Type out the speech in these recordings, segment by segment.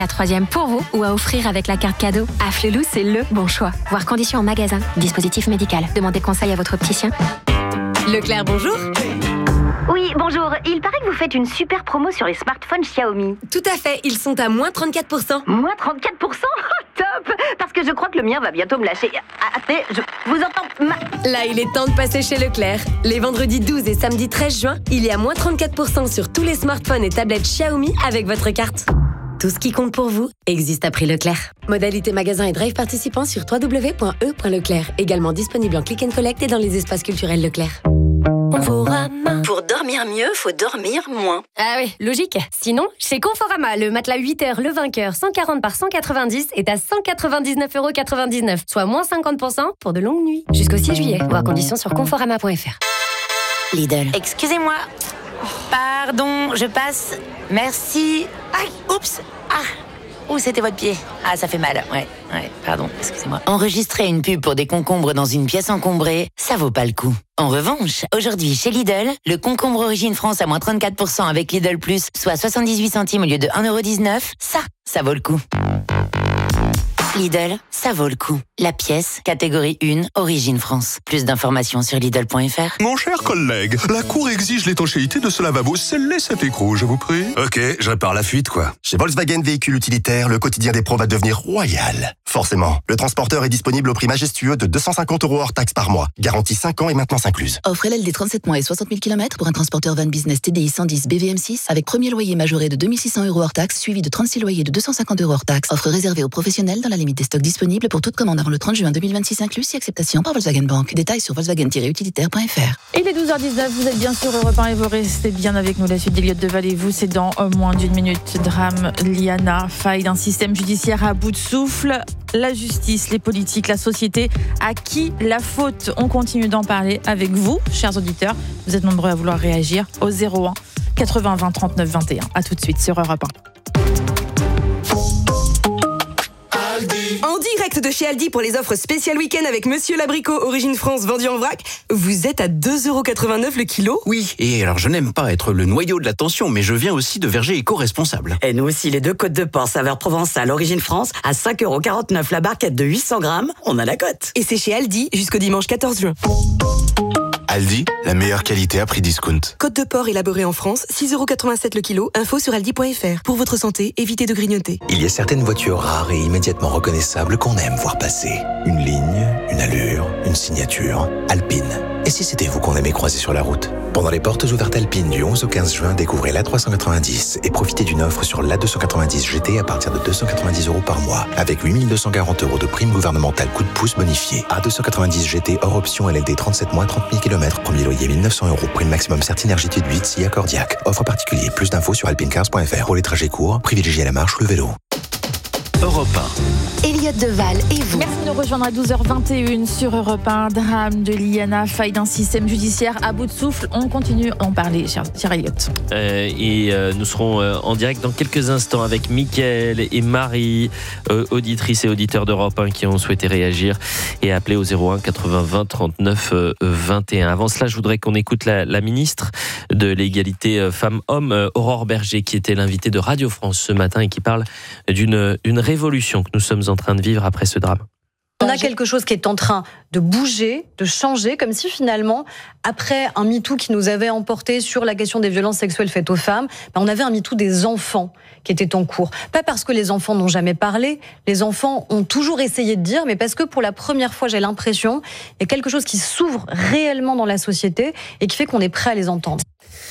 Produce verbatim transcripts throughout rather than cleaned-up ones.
La troisième pour vous ou à offrir avec la carte cadeau. Afflelou, c'est le bon choix. Voir conditions en magasin. Dispositif médical. Demandez conseil à votre opticien. Leclerc, bonjour. Oui, bonjour. Il paraît que vous faites une super promo sur les smartphones Xiaomi. Tout à fait, ils sont à moins trente-quatre pour cent. Moins trente-quatre pour cent Top. Parce que je crois que le mien va bientôt me lâcher. Ah, attendez, je vous entends ma... Là, il est temps de passer chez Leclerc. Les vendredis douze et samedi treize juin, il y a moins trente-quatre pour cent sur tous les smartphones et tablettes Xiaomi avec votre carte. Tout ce qui compte pour vous existe à prix Leclerc. Modalité magasin et drive participants sur w w w point e point leclerc. Également disponible en click and collect et dans les espaces culturels Leclerc. Conforama. Pour dormir mieux, faut dormir moins. Ah oui, logique. Sinon, chez Conforama, le matelas huit heures Le Vainqueur cent quarante par cent quatre-vingt-dix est à cent quatre-vingt-dix-neuf euros quatre-vingt-dix-neuf, soit moins cinquante pour cent pour de longues nuits. Jusqu'au six juillet. Voir conditions sur conforama point f r. Lidl. Excusez-moi. Pardon, je passe. Merci. Aïe, oups. Ah, où c'était votre pied? Ah, ça fait mal. Ouais, ouais, pardon, excusez-moi. Enregistrer une pub pour des concombres dans une pièce encombrée, ça vaut pas le coup. En revanche, aujourd'hui, chez Lidl, le concombre Origine France à moins trente-quatre pour cent avec Lidl Plus, soit soixante-dix-huit centimes au lieu de un euro dix-neuf, ça, ça vaut le coup. Lidl, ça vaut le coup. La pièce, catégorie un, Origine France. Plus d'informations sur Lidl point f r. Mon cher collègue, la Cour exige l'étanchéité de ce lavabo. Scellez cet écrou, je vous prie. Ok, je répare la fuite, quoi. Chez Volkswagen Véhicules Utilitaires, le quotidien des pros va devenir royal. Forcément, le transporteur est disponible au prix majestueux de deux cent cinquante euros hors taxe par mois. Garantie cinq ans et maintenance incluse. Offre L L D trente-sept mois et soixante mille kilomètres pour un transporteur van business T D I cent dix B V M six avec premier loyer majoré de deux mille six cents euros hors taxe, suivi de trente-six loyers de deux cent cinquante euros hors taxe. Offre réservée aux professionnels dans la limite des stocks disponibles pour toute commande avant le trente juin deux mille vingt-six inclus, si acceptation par Volkswagen Bank. Détails sur volkswagen tiret utilitaire point f r. Il est douze heures dix-neuf, vous êtes bien sûr Europe un et vous restez bien avec nous. La suite d'Eliott Deval et vous, c'est dans euh, moins d'une minute. Drame, Liana, faille d'un système judiciaire à bout de souffle. La justice, les politiques, la société, à qui la faute? On continue d'en parler avec vous, chers auditeurs. Vous êtes nombreux à vouloir réagir au zéro un quatre-vingts vingt trente-neuf vingt et un. A tout de suite sur Europe un. En direct de chez Aldi pour les offres spéciales week-end avec Monsieur Labricot, Origine France, vendu en vrac. Vous êtes à deux euros quatre-vingt-neuf le kilo? Oui, et alors je n'aime pas être le noyau de l'attention, mais je viens aussi de vergers éco-responsables. Et nous aussi, les deux côtes de porc saveur provençale, Origine France, à cinq euros quarante-neuf la barquette de huit cents grammes, on a la cote. Et c'est chez Aldi jusqu'au dimanche quatorze juin. Aldi, la meilleure qualité à prix discount. Côte de porc élaborée en France, six euros quatre-vingt-sept le kilo. Info sur aldi point f r. Pour votre santé, évitez de grignoter. Il y a certaines voitures rares et immédiatement reconnaissables qu'on aime voir passer. Une ligne, une allure, une signature. Alpine. Et si c'était vous qu'on aimait croiser sur la route? Pendant les portes ouvertes Alpine du onze au quinze juin, découvrez l'A trois cent quatre-vingt-dix et profitez d'une offre sur l'A deux cent quatre-vingt-dix G T à partir de deux cent quatre-vingt-dix euros par mois, avec huit mille deux cent quarante euros de prime gouvernementale coup de pouce bonifié. A deux cent quatre-vingt-dix G T hors option L L D trente-sept mois, trente mille kilomètres, premier loyer mille neuf cents euros, prime maximum Certinergie de huit, S I A Cordiac. Offre particulier, plus d'infos sur alpinecars point f r. Pour les trajets courts, privilégiez la marche ou le vélo. Europe un. Eliott Deval et vous. Merci de nous rejoindre à douze heures vingt et une sur Europe un. Drame de Liana, faille d'un système judiciaire à bout de souffle. On continue à en parler, cher, cher Eliott. Euh, et euh, nous serons euh, en direct dans quelques instants avec Mickaël et Marie, euh, auditrices et auditeurs d'Europe un qui ont souhaité réagir et appeler au zéro un quatre-vingts vingt trente-neuf vingt et un. Avant cela, je voudrais qu'on écoute la, la ministre de l'égalité femmes-hommes, euh, Aurore Berger, qui était l'invitée de Radio France ce matin et qui parle d'une une révolution que nous sommes en train de vivre après ce drame. On a quelque chose qui est en train de bouger, de changer, comme si finalement, après un MeToo qui nous avait emporté sur la question des violences sexuelles faites aux femmes, ben on avait un MeToo des enfants qui était en cours. Pas parce que les enfants n'ont jamais parlé, les enfants ont toujours essayé de dire, mais parce que pour la première fois, j'ai l'impression, il y a quelque chose qui s'ouvre réellement dans la société et qui fait qu'on est prêt à les entendre.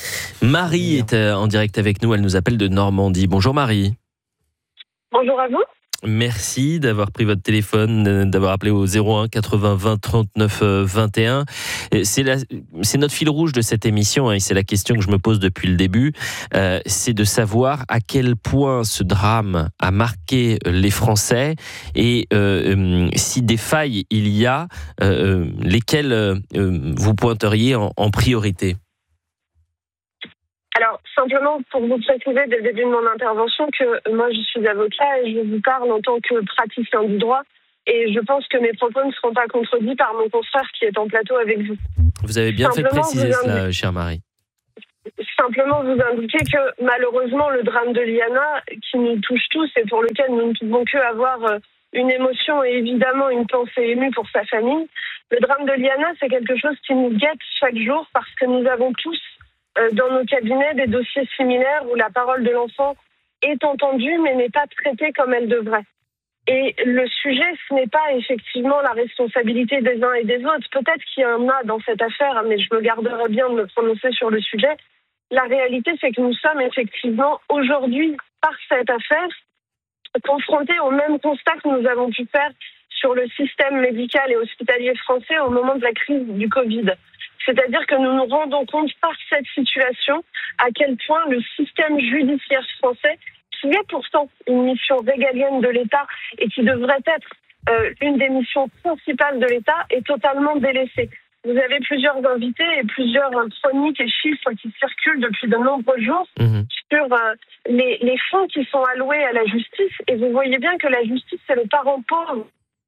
Marie est en direct avec nous, elle nous appelle de Normandie. Bonjour Marie. Bonjour à vous. Merci d'avoir pris votre téléphone, d'avoir appelé au zéro un quatre-vingts vingt trente-neuf vingt et un. C'est, la, c'est notre fil rouge de cette émission, hein, et c'est la question que je me pose depuis le début. Euh, c'est de savoir à quel point ce drame a marqué les Français et euh, si des failles il y a, euh, lesquelles euh, vous pointeriez en, en priorité. Alors, simplement pour vous préciser dès le début de mon intervention que moi je suis avocat et je vous parle en tant que praticien du droit et je pense que mes propos ne seront pas contredits par mon confrère qui est en plateau avec vous. Vous avez bien simplement, fait de préciser vous cela, chère Marie. simplement vous indiquer que malheureusement le drame de Liana, qui nous touche tous et pour lequel nous ne pouvons que avoir une émotion et évidemment une pensée émue pour sa famille, le drame de Liana, c'est quelque chose qui nous guette chaque jour parce que nous avons tous euh, dans nos cabinets des dossiers similaires où la parole de l'enfant est entendue mais n'est pas traitée comme elle devrait. Et le sujet, ce n'est pas effectivement la responsabilité des uns et des autres. Peut-être qu'il y en a dans cette affaire, mais je me garderai bien de me prononcer sur le sujet. La réalité, c'est que nous sommes effectivement aujourd'hui, par cette affaire, confrontés au même constat que nous avons pu faire sur le système médical et hospitalier français au moment de la crise du Covid. C'est-à-dire que nous nous rendons compte par cette situation à quel point le système judiciaire français, qui est pourtant une mission régalienne de l'État et qui devrait être euh, une des missions principales de l'État, est totalement délaissé. Vous avez plusieurs invités et plusieurs chroniques et chiffres qui circulent depuis de nombreux jours mmh. sur euh, les, les fonds qui sont alloués à la justice. Et vous voyez bien que la justice, c'est le parent pauvre.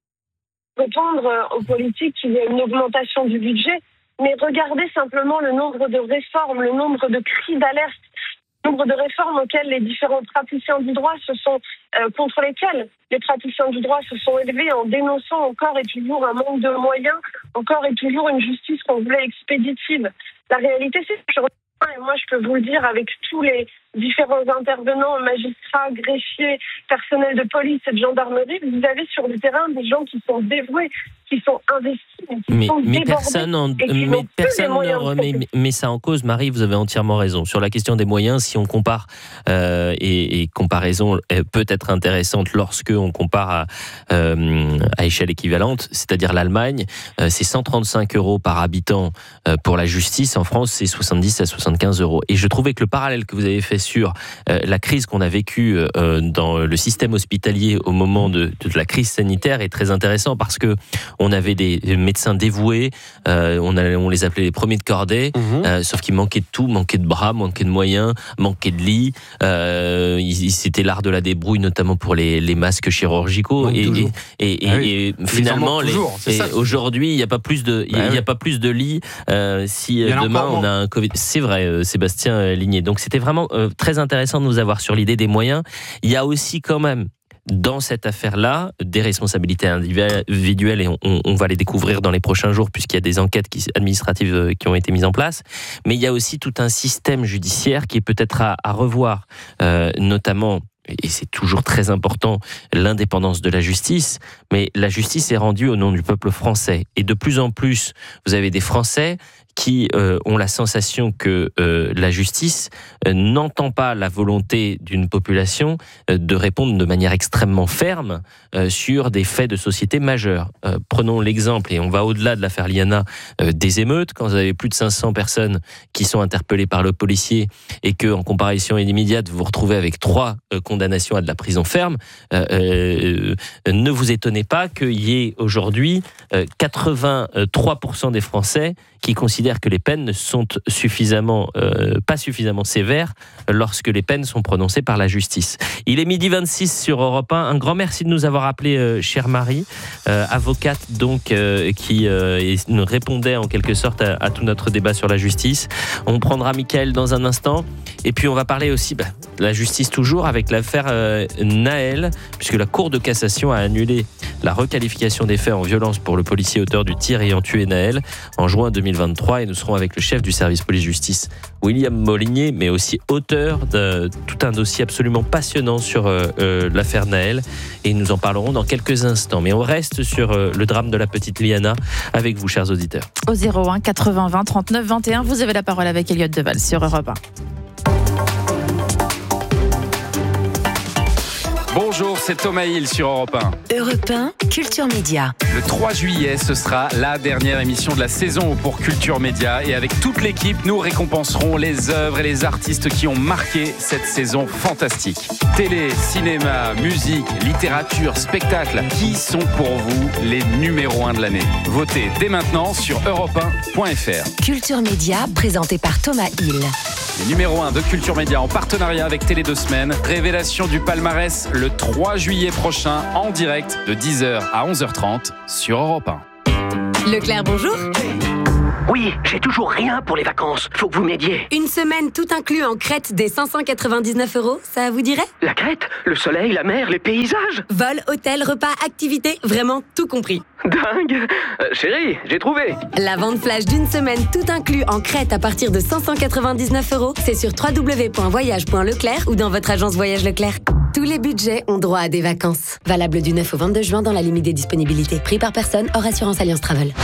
Répondre euh, aux politiques qu'il y a une augmentation du budget, mais regardez simplement le nombre de réformes, le nombre de cris d'alerte, nombre de réformes auxquelles les différents praticiens du droit se sont, euh, contre lesquels les praticiens du droit se sont élevés en dénonçant encore et toujours un manque de moyens, encore et toujours une justice qu'on voulait expéditive. La réalité, c'est que je et moi je peux vous le dire avec tous les différents intervenants, magistrats, greffiers, personnel de police et de gendarmerie, vous avez sur le terrain des gens qui sont dévoués, qui sont investis, qui mais, sont mais débordés personne, en, et qui mais personne ne remet mais ça en cause. Marie, vous avez entièrement raison. Sur la question des moyens, si on compare, euh, et, et comparaison peut être intéressante lorsque on compare à, euh, à échelle équivalente, c'est-à-dire l'Allemagne, euh, c'est cent trente-cinq euros par habitant euh, pour la justice. En France, c'est soixante-dix à soixante-quinze euros. Et je trouvais que le parallèle que vous avez fait sur euh, la crise qu'on a vécue euh, dans le système hospitalier au moment de, de la crise sanitaire est très intéressant parce que on avait des médecins dévoués, euh, on, a, on les appelait les premiers de cordée, mmh. euh, sauf qu'il manquait de tout, manquait de bras, manquait de moyens, manquait de lits. Euh, c'était l'art de la débrouille, notamment pour les, les masques chirurgicaux. Et, et, et, ah oui. et finalement, les, et aujourd'hui, il n'y a pas plus de, il bah n'y a oui. pas plus de lits euh, si demain on a un Covid. C'est vrai, euh, Sébastien Ligné. Donc c'était vraiment euh, très intéressant de nous avoir sur l'idée des moyens. Il y a aussi quand même dans cette affaire-là, des responsabilités individuelles et on, on va les découvrir dans les prochains jours puisqu'il y a des enquêtes qui, administratives qui ont été mises en place. Mais il y a aussi tout un système judiciaire qui est peut-être à, à revoir, euh, notamment, et c'est toujours très important, l'indépendance de la justice. Mais la justice est rendue au nom du peuple français. Et de plus en plus, vous avez des Français qui euh, ont la sensation que euh, la justice euh, n'entend pas la volonté d'une population euh, de répondre de manière extrêmement ferme euh, sur des faits de société majeurs. Euh, prenons l'exemple, et on va au-delà de l'affaire Liana, euh, des émeutes, quand vous avez plus de cinq cents personnes qui sont interpellées par le policier et que, en comparaison immédiate, vous vous retrouvez avec trois euh, condamnations à de la prison ferme, euh, euh, ne vous étonnez pas qu'il y ait aujourd'hui euh, quatre-vingt-trois pour cent des Français qui considèrent que les peines ne sont suffisamment, euh, pas suffisamment sévères lorsque les peines sont prononcées par la justice. Il est midi vingt-six sur Europe un. Un grand merci de nous avoir appelé, euh, chère Marie, euh, avocate donc euh, qui euh, nous répondait en quelque sorte à, à tout notre débat sur la justice. On prendra Mickaël dans un instant. Et puis on va parler aussi bah, de la justice toujours avec l'affaire euh, Nahel, puisque la Cour de cassation a annulé la requalification des faits en violence pour le policier auteur du tir ayant tué Nahel en juin deux mille vingt-trois. Et nous serons avec le chef du service police-justice, William Molinier, mais aussi auteur de tout un dossier absolument passionnant sur euh, euh, l'affaire Nahel. Et nous en parlerons dans quelques instants. Mais on reste sur euh, le drame de la petite Liana avec vous, chers auditeurs. Au zéro un quatre-vingts vingt trente-neuf vingt et un, vous avez la parole avec Elliot Deval sur Europe un. Bonjour, c'est Thomas Hill sur Europe un. Europe un, Culture Média. Le trois juillet, ce sera la dernière émission de la saison pour Culture Média. Et avec toute l'équipe, nous récompenserons les œuvres et les artistes qui ont marqué cette saison fantastique. Télé, cinéma, musique, littérature, spectacle. Qui sont pour vous les numéros un de l'année? Votez dès maintenant sur europe un point f r. Culture Média, présenté par Thomas Hill. Les numéros un de Culture Média en partenariat avec Télé deux semaines. Révélation du palmarès le trois juillet prochain en direct de dix heures à onze heures trente sur Europe un. Leclerc, bonjour. Oui, j'ai toujours rien pour les vacances. Faut que vous m'aidiez. Une semaine tout inclus en Crète des cinq cent quatre-vingt-dix-neuf euros, ça vous dirait? La Crète, le soleil, la mer, les paysages. Vol, hôtel, repas, activités, vraiment tout compris. Dingue. Euh, chérie, j'ai trouvé. La vente flash d'une semaine tout inclus en Crète à partir de cinq cent quatre-vingt-dix-neuf euros, c'est sur w w w point voyage point leclerc ou dans votre agence Voyage Leclerc. Tous les budgets ont droit à des vacances. Valable du neuf au vingt-deux juin dans la limite des disponibilités. Prix par personne hors assurance Alliance Travel.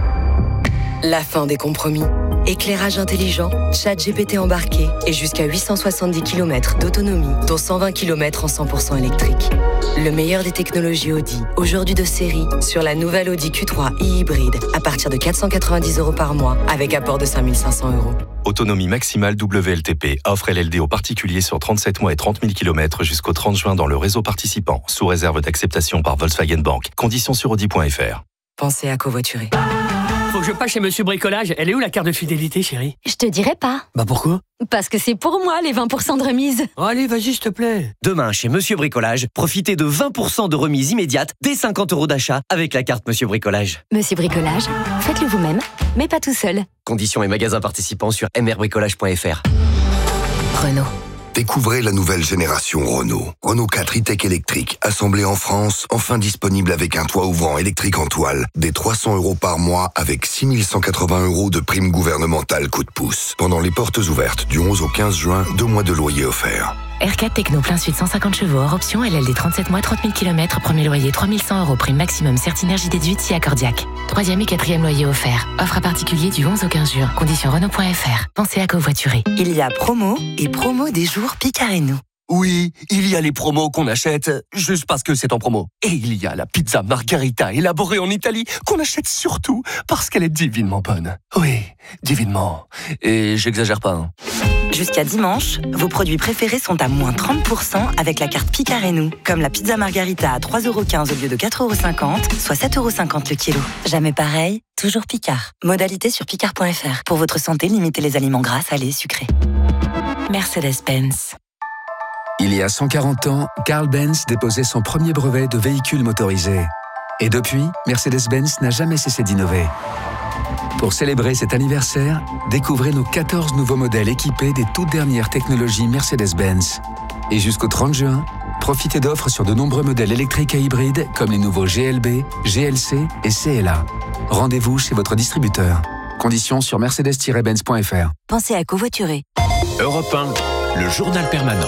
La fin des compromis. Éclairage intelligent, chat G P T embarqué et jusqu'à huit cent soixante-dix kilomètres d'autonomie, dont cent vingt kilomètres en cent pour cent électrique. Le meilleur des technologies Audi, aujourd'hui de série, sur la nouvelle Audi Q trois e-hybride, à partir de quatre cent quatre-vingt-dix euros par mois, avec apport de cinq mille cinq cents euros. Autonomie maximale W L T P. Offre L L D aux particuliers sur trente-sept mois et trente mille kilomètres jusqu'au trente juin dans le réseau participant, sous réserve d'acceptation par Volkswagen Bank. Conditions sur audi point f r. Pensez à covoiturer. Faut que je passe chez Monsieur Bricolage. Elle est où la carte de fidélité, chérie? Je te dirai pas. Bah pourquoi? Parce que c'est pour moi les vingt pour cent de remise. Oh, allez, vas-y, s'il te plaît. Demain, chez Monsieur Bricolage, profitez de vingt pour cent de remise immédiate dès cinquante euros d'achat avec la carte Monsieur Bricolage. Monsieur Bricolage, faites-le vous-même, mais pas tout seul. Conditions et magasins participants sur m r bricolage point f r. Renault. Découvrez la nouvelle génération Renault. Renault quatre e-Tech électrique, assemblé en France, enfin disponible avec un toit ouvrant électrique en toile, des trois cents euros par mois avec six mille cent quatre-vingts euros de prime gouvernementale coup de pouce. Pendant les portes ouvertes du onze au quinze juin, deux mois de loyer offerts. R quatre Techno plein sud cent cinquante chevaux hors option, L L D trente-sept mois, trente mille kilomètres, premier loyer trois mille cent euros, prime maximum Certinergie déduite si accordiaque. Troisième et quatrième loyer offert. Offre à particulier du onze au quinze juin. Conditions Renault point f r. Pensez à covoiturer. Il y a promo et promo des jours Picard et nous. Oui, il y a les promos qu'on achète juste parce que c'est en promo. Et il y a la pizza margarita élaborée en Italie qu'on achète surtout parce qu'elle est divinement bonne. Oui, divinement. Et j'exagère pas, hein. Jusqu'à dimanche, vos produits préférés sont à moins trente pour cent avec la carte Picard et nous. Comme la pizza margarita à trois euros quinze au lieu de quatre euros cinquante, soit sept euros cinquante le kilo. Jamais pareil, toujours Picard. Modalité sur picard point f r. Pour votre santé, limitez les aliments gras, salés et sucrés. Mercedes-Benz. Il y a cent quarante ans, Carl Benz déposait son premier brevet de véhicule motorisé. Et depuis, Mercedes-Benz n'a jamais cessé d'innover. Pour célébrer cet anniversaire, découvrez nos quatorze nouveaux modèles équipés des toutes dernières technologies Mercedes-Benz. Et jusqu'au trente juin, profitez d'offres sur de nombreux modèles électriques et hybrides comme les nouveaux G L B, G L C et C L A. Rendez-vous chez votre distributeur. Conditions sur mercedes tiret benz point f r. Pensez à covoiturer. Europe un, le journal permanent.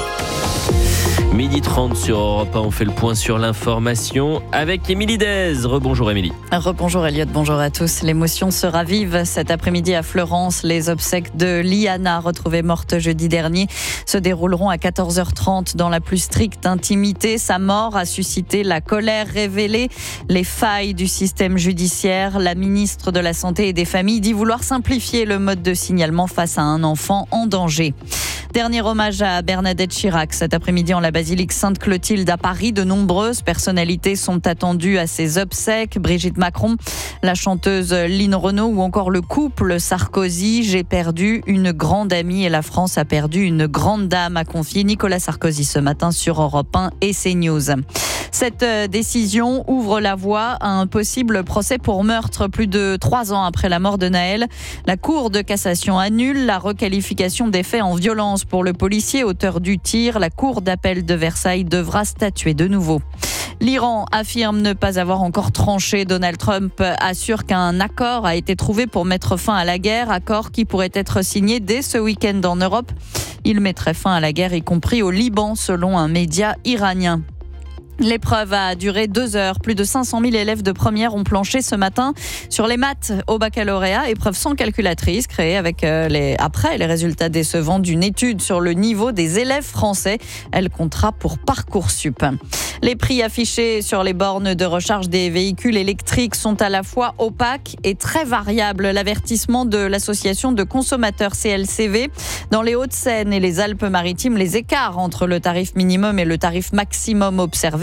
midi trente sur Europe un, on fait le point sur l'information avec Émilie Dez. Rebonjour Émilie. Rebonjour Elliot, bonjour à tous. L'émotion se ravive cet après-midi à Fleurance. Les obsèques de Liana, retrouvée morte jeudi dernier, se dérouleront à quatorze heures trente dans la plus stricte intimité. Sa mort a suscité la colère, révélé les failles du système judiciaire. La ministre de la Santé et des Familles dit vouloir simplifier le mode de signalement face à un enfant en danger. Dernier hommage à Bernadette Chirac cet après-midi en la basilique Sainte-Clotilde à Paris. De nombreuses personnalités sont attendues à ses obsèques. Brigitte Macron, la chanteuse Lynn Renaud ou encore le couple Sarkozy. J'ai perdu une grande amie et la France a perdu une grande dame, a confié Nicolas Sarkozy ce matin sur Europe un et CNews. Cette décision ouvre la voie à un possible procès pour meurtre plus de trois ans après la mort de Naël. La Cour de cassation annule la requalification des faits en violence pour le policier auteur du tir. La Cour d'appel de Versailles devra statuer de nouveau. L'Iran affirme ne pas avoir encore tranché. Donald Trump assure qu'un accord a été trouvé pour mettre fin à la guerre, accord qui pourrait être signé dès ce week-end en Europe. Il mettrait fin à la guerre, y compris au Liban, selon un média iranien. L'épreuve a duré deux heures. Plus de cinq cent mille élèves de première ont planché ce matin sur les maths au baccalauréat. Épreuve sans calculatrice créée avec les, après les résultats décevants d'une étude sur le niveau des élèves français. Elle comptera pour Parcoursup. Les prix affichés sur les bornes de recharge des véhicules électriques sont à la fois opaques et très variables. L'avertissement de l'association de consommateurs C L C V. Dans les Hauts-de-Seine et les Alpes-Maritimes, les écarts entre le tarif minimum et le tarif maximum observé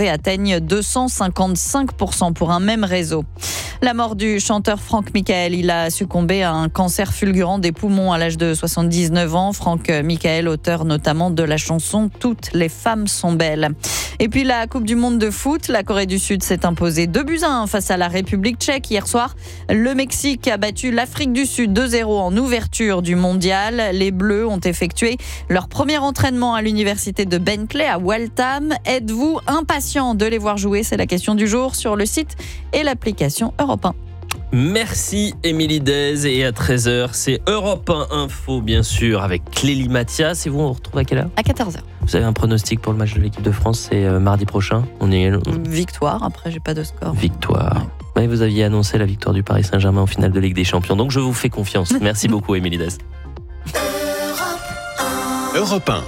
brevets atteignent deux cent cinquante-cinq pour cent pour un même réseau. La mort du chanteur Franck Michael, il a succombé à un cancer fulgurant des poumons à l'âge de soixante-dix-neuf ans. Franck Michael, auteur notamment de la chanson « Toutes les femmes sont belles ». Et puis la Coupe du monde de foot, la Corée du Sud s'est imposée deux buts à un face à la République tchèque hier soir. Le Mexique a battu l'Afrique du Sud deux zéro en ouverture du mondial. Les Bleus ont effectué leur premier entraînement à l'université de Bentley à Waltham. Êtes-vous impatient de les voir jouer ? C'est la question du jour sur le site et l'application Europe un. Merci Émilie Dez, et à treize heures, c'est Europe un Info bien sûr avec Clélie Mathias. Et vous, on vous retrouve à quelle heure ? À quatorze heures. Vous avez un pronostic pour le match de l'équipe de France ? C'est euh, mardi prochain. On est Victoire, après j'ai pas de score. Victoire. Ouais. Ouais, vous aviez annoncé la victoire du Paris Saint-Germain en finale de Ligue des Champions, donc je vous fais confiance. Merci beaucoup Émilie Dez. Europe un.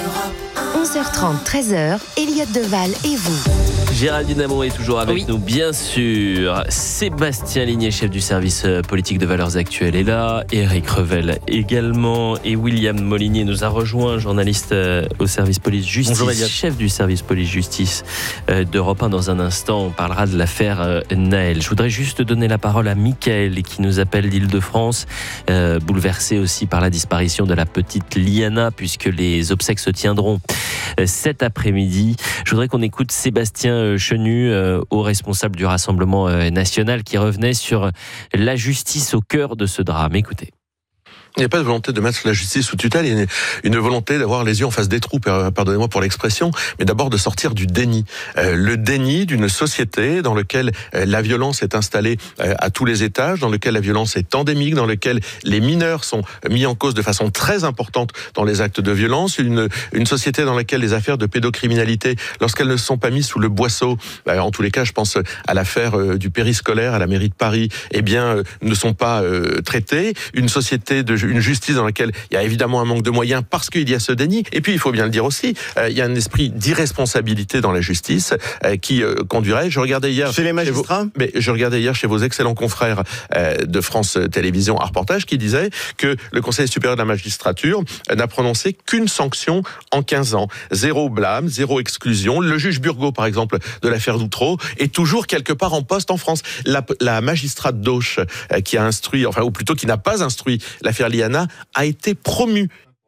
onze heures trente, treize heures, Elliott Deval et vous. Géraldine Amon est toujours avec oui. nous, bien sûr. Sébastien Ligné, chef du service politique de Valeurs Actuelles, est là. Éric Revel également. Et William Molinier nous a rejoint, journaliste au service police-justice. Bonjour, chef du service police-justice d'Europe un. Dans un instant, on parlera de l'affaire Naël. Je voudrais juste donner la parole à Mickaël, qui nous appelle d'Île-de-France, euh, bouleversé aussi par la disparition de la petite Liana, puisque les obsèques se tiendront cet après-midi. Je voudrais qu'on écoute Sébastien Chenu, euh, haut responsable du Rassemblement national, qui revenait sur la justice au cœur de ce drame. Écoutez. Il n'y a pas de volonté de mettre la justice sous tutelle, il y a une, une volonté d'avoir les yeux en face des trous, pardonnez-moi pour l'expression, mais d'abord de sortir du déni. Euh, le déni d'une société dans laquelle euh, la violence est installée euh, à tous les étages, dans laquelle la violence est endémique, dans laquelle les mineurs sont mis en cause de façon très importante dans les actes de violence, une, une société dans laquelle les affaires de pédocriminalité, lorsqu'elles ne sont pas mises sous le boisseau, bah, en tous les cas je pense à l'affaire euh, du périscolaire à la mairie de Paris, eh bien euh, ne sont pas euh, traitées, une société de une justice dans laquelle il y a évidemment un manque de moyens parce qu'il y a ce déni. Et puis, il faut bien le dire aussi, euh, il y a un esprit d'irresponsabilité dans la justice euh, qui euh, conduirait. Je regardais hier chez les magistrats, chez vos, mais je regardais hier chez vos excellents confrères euh, de France Télévisions un reportage qui disait que le Conseil supérieur de la magistrature euh, n'a prononcé qu'une sanction en quinze ans. Zéro blâme, zéro exclusion. Le juge Burgot, par exemple, de l'affaire d'Outreau, est toujours quelque part en poste en France. La, la magistrate d'Auch euh, qui a instruit, enfin, ou plutôt qui n'a pas instruit l'affaire Liana, a été promue.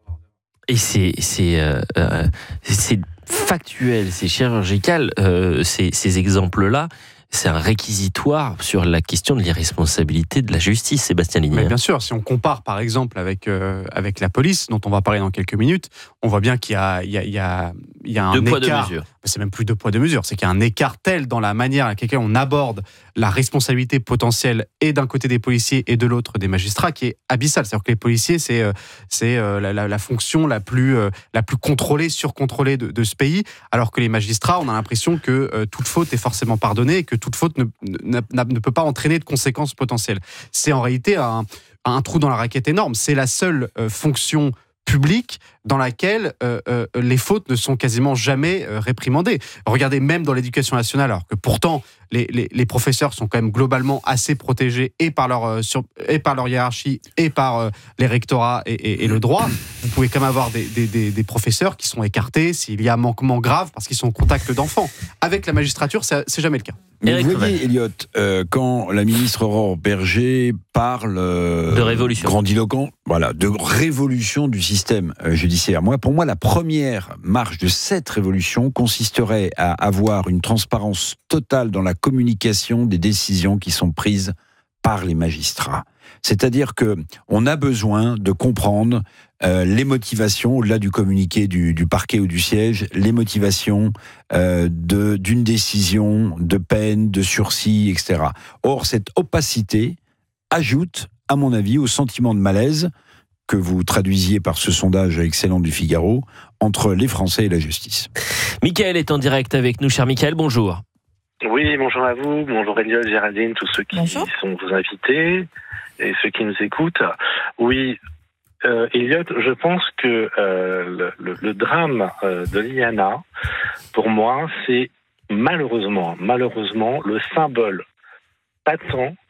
Et c'est, c'est, euh, euh, c'est factuel, c'est chirurgical, euh, ces, ces exemples-là. C'est un réquisitoire sur la question de l'irresponsabilité de la justice, Sébastien Ligné. Mais bien sûr, si on compare par exemple avec, euh, avec la police, dont on va parler dans quelques minutes, on voit bien qu'il y a, il y a, il y a, il y a un deux poids, écart. deux mesures. C'est même plus deux poids, deux mesures. C'est qu'il y a un écart tel dans la manière avec laquelle on aborde la responsabilité potentielle et d'un côté des policiers et de l'autre des magistrats qui est abyssal. C'est-à-dire que les policiers, c'est, euh, c'est euh, la, la, la fonction la plus, euh, la plus contrôlée, surcontrôlée de, de ce pays, alors que les magistrats, on a l'impression que euh, toute faute est forcément pardonnée et que toute faute ne, ne, ne peut pas entraîner de conséquences potentielles. C'est en réalité un, un trou dans la raquette énorme. C'est la seule euh, fonction publique dans laquelle euh, euh, les fautes ne sont quasiment jamais euh, réprimandées. Regardez, même dans l'éducation nationale, alors que pourtant les, les, les professeurs sont quand même globalement assez protégés et par leur, euh, sur, et par leur hiérarchie et par euh, les rectorats et, et, et le droit, vous pouvez quand même avoir des, des, des, des professeurs qui sont écartés s'il y a manquement grave parce qu'ils sont en contact d'enfants. Avec la magistrature, c'est, c'est jamais le cas. Mais vous voyez, Elliott, euh, quand la ministre Aurore Berger parle euh, de révolution, grandiloquent, voilà, de révolution du système euh, judiciaire. Moi, pour moi, la première marche de cette révolution consisterait à avoir une transparence totale dans la communication des décisions qui sont prises par les magistrats. C'est-à-dire que on a besoin de comprendre euh, les motivations, au-delà du communiqué du, du parquet ou du siège, les motivations euh, de, d'une décision, de peine, de sursis, et cetera. Or, cette opacité ajoute, à mon avis, au sentiment de malaise que vous traduisiez par ce sondage excellent du Figaro entre les Français et la justice. Mickaël est en direct avec nous. Cher Mickaël, bonjour. Oui, bonjour à vous, bonjour Elliott, Géraldine, tous ceux qui bonjour. sont vos invités et ceux qui nous écoutent. Oui, euh, Elliott, je pense que euh, le, le, le drame euh, de Liana, pour moi, c'est malheureusement, malheureusement, le symbole patent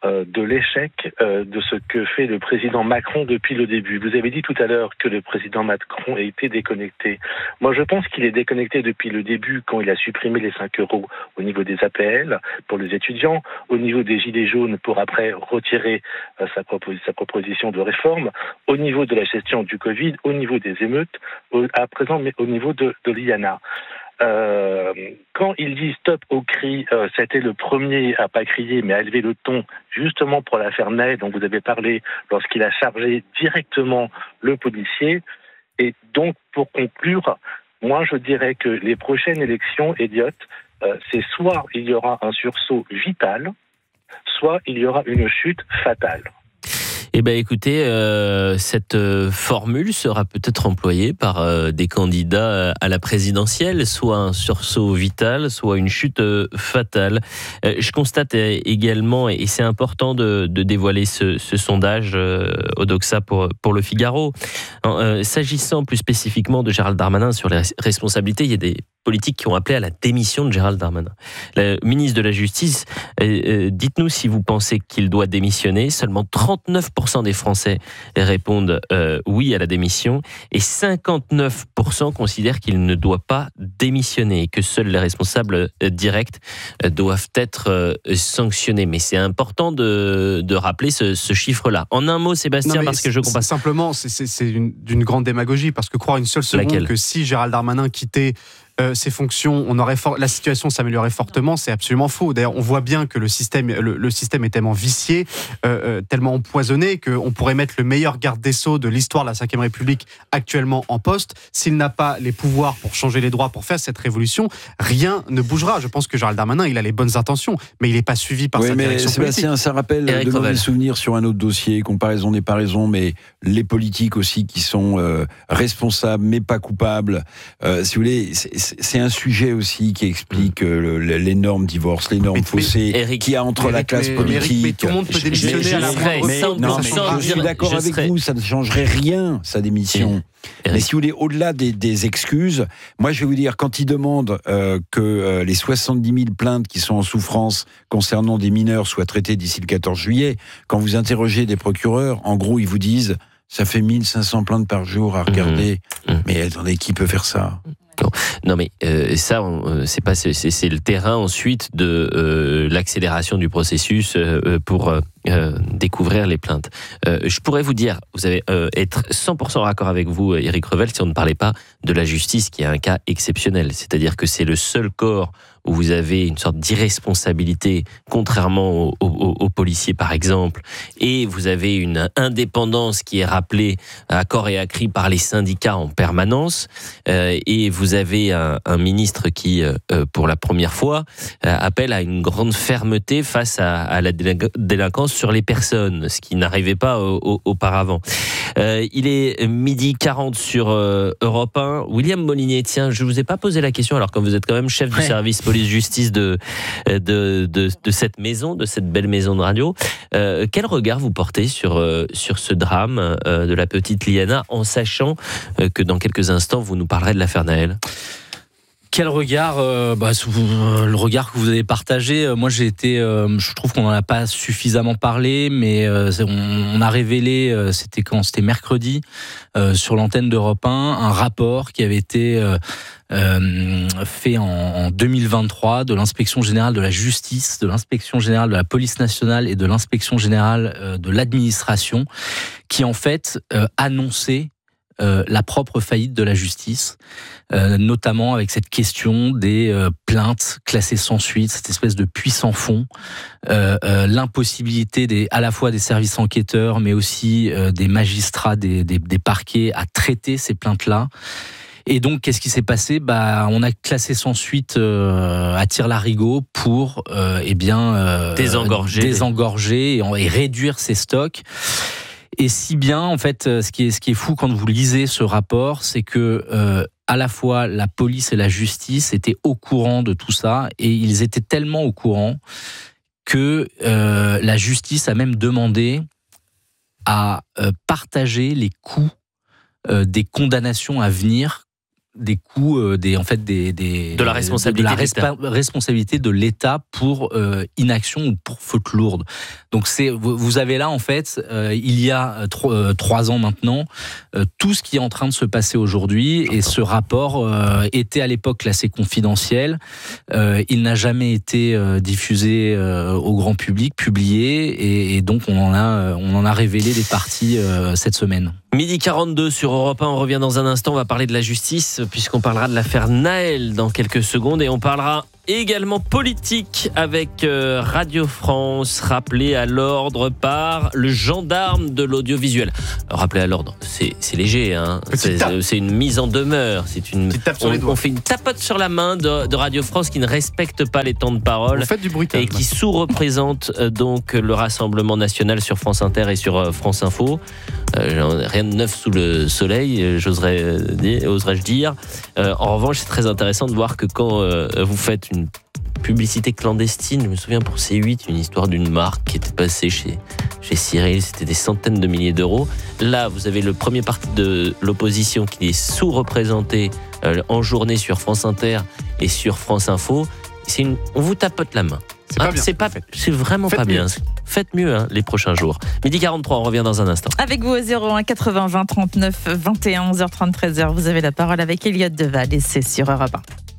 euh, de l'échec euh, de ce que fait le président Macron depuis le début. Vous avez dit tout à l'heure que le président Macron a été déconnecté. Moi, je pense qu'il est déconnecté depuis le début quand il a supprimé les cinq euros au niveau des A P L pour les étudiants, au niveau des gilets jaunes pour après retirer euh, sa, propos- sa proposition de réforme, au niveau de la gestion du Covid, au niveau des émeutes, au, à présent, mais au niveau de, de l'I A N A. Euh, quand il dit stop au cri, euh, c'était le premier à pas crier mais à élever le ton justement pour l'affaire Ney dont vous avez parlé lorsqu'il a chargé directement le policier. Et donc pour conclure, moi je dirais que les prochaines élections, Elliot, euh, c'est soit il y aura un sursaut vital, soit il y aura une chute fatale. Eh bien, écoutez, euh, cette euh, formule sera peut-être employée par euh, des candidats à la présidentielle, soit un sursaut vital, soit une chute euh, fatale. Euh, je constate euh, également, et c'est important de, de dévoiler ce, ce sondage euh, Odoxa pour, pour le Figaro, en, euh, s'agissant plus spécifiquement de Gérald Darmanin sur les responsabilités, il y a des politiques qui ont appelé à la démission de Gérald Darmanin. Le ministre de la Justice, euh, euh, dites-nous si vous pensez qu'il doit démissionner. Seulement trente-neuf pour cent des Français répondent euh, oui à la démission et cinquante-neuf pour cent considèrent qu'il ne doit pas démissionner et que seuls les responsables euh, directs euh, doivent être euh, sanctionnés. Mais c'est important de, de rappeler ce, ce chiffre-là. En un mot, Sébastien, parce que je comprends. Simplement, c'est, c'est, c'est une, d'une grande démagogie parce que croire une seule seconde Laquelle que si Gérald Darmanin quittait Euh, ses fonctions, on aurait for- la situation s'améliorerait fortement, c'est absolument faux. D'ailleurs, on voit bien que le système, le, le système est tellement vicié, euh, euh, tellement empoisonné, qu'on pourrait mettre le meilleur garde des Sceaux de l'histoire de la cinquième République actuellement en poste. S'il n'a pas les pouvoirs pour changer les droits, pour faire cette révolution, rien ne bougera. Je pense que Gérald Darmanin, il a les bonnes intentions, mais il n'est pas suivi par oui, sa mais direction Sébastien, politique. ça rappelle Eric de mauvais Revel. souvenirs sur un autre dossier, comparaison n'est pas raison, mais les politiques aussi qui sont euh, responsables mais pas coupables. Euh, si vous voulez, c'est, c'est un sujet aussi qui explique euh, le, l'énorme divorce, l'énorme Mais- fossé Eric, qu'il y a entre mais- la classe mais- politique. mais tout le monde peut Je- démissionner je à la serais moindre- Mais cent non, pour mais cent je suis dire- d'accord je avec serais- vous, ça ne changerait rien, sa démission. Eric. Mais si vous voulez, au-delà des, des excuses, moi je vais vous dire, quand il demande euh, que euh, les soixante-dix mille plaintes qui sont en souffrance concernant des mineurs soient traitées d'ici le quatorze juillet, quand vous interrogez des procureurs, en gros ils vous disent, ça fait mille cinq cents plaintes par jour à regarder. Mmh. Mmh. Mais attendez, qui peut faire ça ? Non mais euh, ça, on, c'est pas, c'est, c'est le terrain ensuite de euh, l'accélération du processus euh, pour euh, découvrir les plaintes. Euh, je pourrais vous dire, vous allez euh, être cent pour cent raccord avec vous, Eric Revel, si on ne parlait pas de la justice, qui est un cas exceptionnel. C'est-à-dire que c'est le seul corps où vous avez une sorte d'irresponsabilité, contrairement aux, aux, aux policiers par exemple, et vous avez une indépendance qui est rappelée à corps et à cri par les syndicats en permanence, euh, et vous avez un, un ministre qui, euh, pour la première fois, euh, appelle à une grande fermeté face à, à la délinquance sur les personnes, ce qui n'arrivait pas au, au, auparavant. Euh, il est midi quarante sur euh, Europe un. William Molinier, tiens, je ne vous ai pas posé la question, alors que vous êtes quand même chef du ouais. service police-justice de, de, de, de cette maison, de cette belle maison de radio. Euh, quel regard vous portez sur, euh, sur ce drame euh, de la petite Liana, en sachant euh, que dans quelques instants, vous nous parlerez de l'affaire Naël? Quel regard, euh, bah, le regard que vous avez partagé. Moi, j'ai été, euh, je trouve qu'on n'en a pas suffisamment parlé, mais euh, on, on a révélé, euh, c'était quand, c'était mercredi, euh, sur l'antenne d'Europe un, un rapport qui avait été euh, euh, fait en, en deux mille vingt-trois de l'Inspection générale de la justice, de l'Inspection générale de la police nationale et de l'Inspection générale euh, de l'administration, qui en fait euh, annonçait Euh, la propre faillite de la justice, euh, notamment avec cette question des euh, plaintes classées sans suite, cette espèce de puits sans fond, euh, euh, l'impossibilité des, à la fois des services enquêteurs, mais aussi euh, des magistrats, des, des, des parquets à traiter ces plaintes-là. Et donc, qu'est-ce qui s'est passé ? Bah, on a classé sans suite euh, à tire-larigot pour, euh, eh bien, euh, désengorger, désengorger et, et réduire ces stocks. Et si bien, en fait, ce qui est, ce qui est fou quand vous lisez ce rapport, c'est que euh, à la fois la police et la justice étaient au courant de tout ça, et ils étaient tellement au courant que euh, la justice a même demandé à euh, partager les coûts euh, des condamnations à venir des coûts, euh, des, en fait, des, des, de la responsabilité de, de, la respa- responsabilité de l'État pour euh, inaction ou pour faute lourde. Donc c'est, vous, vous avez là en fait, euh, il y a tro- euh, trois ans maintenant, euh, tout ce qui est en train de se passer aujourd'hui. Et ce rapport euh, était à l'époque classé confidentiel. Euh, il n'a jamais été euh, diffusé euh, au grand public, publié, et, et donc on en a, on en a révélé des parties euh, cette semaine. Midi quarante-deux sur Europe un, on revient dans un instant, on va parler de la justice puisqu'on parlera de l'affaire Naël dans quelques secondes et on parlera également politique avec Radio France, rappelé à l'ordre par le gendarme de l'audiovisuel. Rappelé à l'ordre, c'est, c'est léger, hein. c'est, c'est une mise en demeure, c'est une, on, on fait une tapote sur la main de, de Radio France qui ne respecte pas les temps de parole. Vous faites du bruitage, et qui sous-représente euh, donc le Rassemblement National sur France Inter et sur euh, France Info. Euh, rien de neuf sous le soleil, j'oserais euh, dire, oserais-je dire. Euh, en revanche, c'est très intéressant de voir que quand euh, vous faites une publicité clandestine, je me souviens pour C huit, une histoire d'une marque qui était passée chez, chez Cyril, c'était des centaines de milliers d'euros. Là, vous avez le premier parti de l'opposition qui est sous-représenté euh, en journée sur France Inter et sur France Info. C'est une, on vous tapote la main. C'est pas ah, bien. C'est, pas, c'est vraiment Faites pas mieux. bien. Faites mieux hein, les prochains jours. Midi quarante-trois, on revient dans un instant. Avec vous au zéro un quatre-vingts vingt trente-neuf vingt et un, onze heures trente, treize heures. Vous avez la parole avec Elliot Deval et c'est sur Europe un.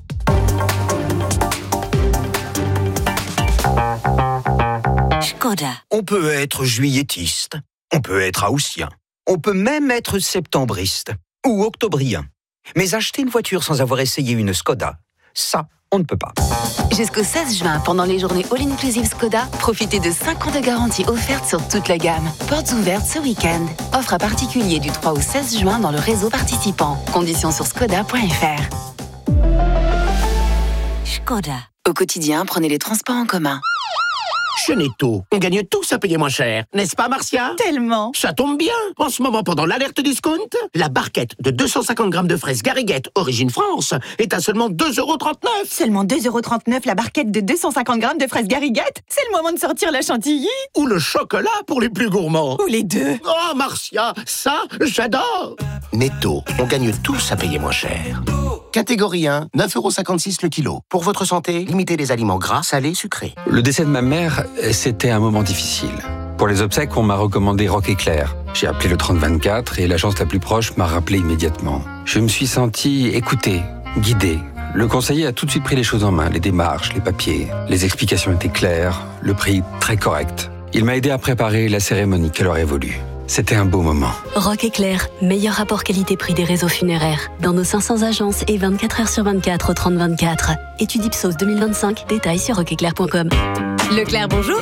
Skoda. On peut être juilletiste, on peut être haussien, on peut même être septembriste ou octobrien. Mais acheter une voiture sans avoir essayé une Skoda, ça, on ne peut pas. Jusqu'au seize juin, pendant les journées All-Inclusive Skoda, profitez de cinq ans de garantie offerte sur toute la gamme. Portes ouvertes ce week-end. Offre à particulier du trois au seize juin dans le réseau participant. Conditions sur skoda point f r. Skoda. Au quotidien, prenez les transports en commun. Chez Netto, on gagne tous à payer moins cher, n'est-ce pas Marcia? Tellement. Ça tombe bien. En ce moment, pendant l'alerte discount, la barquette de deux cent cinquante grammes de fraises Garriguette Origine France est à seulement deux euros trente-neuf. Seulement deux euros trente-neuf la barquette de deux cent cinquante grammes de fraises Garriguette? C'est le moment de sortir la chantilly. Ou le chocolat pour les plus gourmands. Ou les deux. Oh Marcia, ça, j'adore. Netto, on gagne tous à payer moins cher. Catégorie un, neuf euros cinquante-six le kilo. Pour votre santé, limitez les aliments gras, salés, sucrés. Le décès de ma mère, c'était un moment difficile. Pour les obsèques, on m'a recommandé Rock Éclair. J'ai appelé le trente vingt-quatre et l'agence la plus proche m'a rappelé immédiatement. Je me suis senti écouté, guidé. Le conseiller a tout de suite pris les choses en main, les démarches, les papiers. Les explications étaient claires, le prix très correct. Il m'a aidé à préparer la cérémonie qu'elle aurait voulu. C'était un beau moment. Rock Éclair, meilleur rapport qualité-prix des réseaux funéraires. Dans nos cinq cents agences et vingt-quatre heures sur vingt-quatre au trente vingt-quatre. Étude Ipsos deux mille vingt-cinq, détails sur rock éclair point com. Leclerc, bonjour.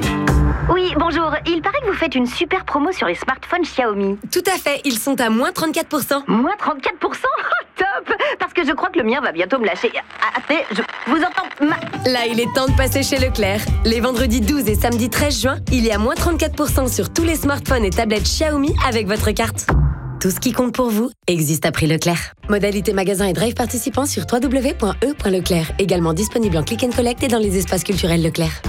Oui, bonjour. Il paraît que vous faites une super promo sur les smartphones Xiaomi. Tout à fait, ils sont à moins trente-quatre pour cent. Moins trente-quatre pour cent? Top. Parce que je crois que le mien va bientôt me lâcher. Ah, attendez, je vous entends ma... Là, il est temps de passer chez Leclerc. Les vendredis douze et samedi treize juin, il y a moins trente-quatre pour cent sur tous les smartphones et tablettes Xiaomi avec votre carte. Tout ce qui compte pour vous existe à prix Leclerc. Modalité magasin et drive participants sur w w w point e point leclerc. Également disponible en click and collect et dans les espaces culturels Leclerc.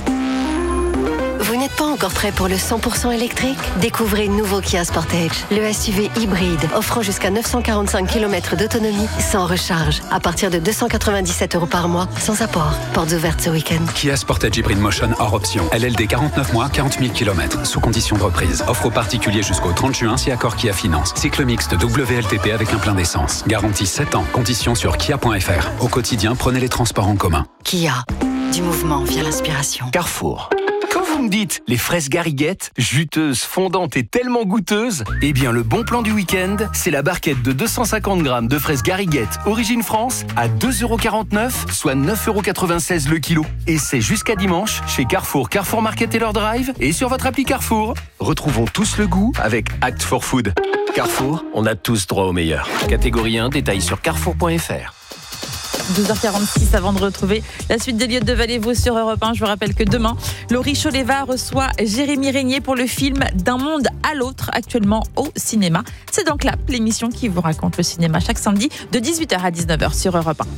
Vous n'êtes pas encore prêt pour le cent pour cent électrique? Découvrez le nouveau Kia Sportage, le S U V hybride offrant jusqu'à neuf cent quarante-cinq kilomètres d'autonomie sans recharge, à partir de deux cent quatre-vingt-dix-sept euros par mois, sans apport. Portes ouvertes ce week-end. Kia Sportage Hybrid Motion hors option. L L D quarante-neuf mois, quarante mille kilomètres, sous condition de reprise. Offre aux particuliers jusqu'au trente juin si accord Kia Finance. Cycle mixte W L T P avec un plein d'essence. Garantie sept ans. Conditions sur kia point f r. Au quotidien, prenez les transports en commun. Kia, du mouvement via l'inspiration. Carrefour. Quand vous me dites les fraises Garriguette, juteuses, fondantes et tellement goûteuses, eh bien le bon plan du week-end, c'est la barquette de deux cent cinquante grammes de fraises Garriguette Origine France à deux euros quarante-neuf, soit neuf euros quatre-vingt-seize le kilo. Et c'est jusqu'à dimanche chez Carrefour, Carrefour Market Taylor Drive et sur votre appli Carrefour. Retrouvons tous le goût avec Act for Food. Carrefour, on a tous droit au meilleur. Catégorie un, détails sur carrefour point f r. douze heures quarante-six avant de retrouver la suite d'Elliot Deval et vous sur Europe un. Je vous rappelle que demain, Laurie Choleva reçoit Jérémy Régnier pour le film D'un monde à l'autre, actuellement au cinéma. C'est donc là l'émission qui vous raconte le cinéma chaque samedi de dix-huit heures à dix-neuf heures sur Europe un.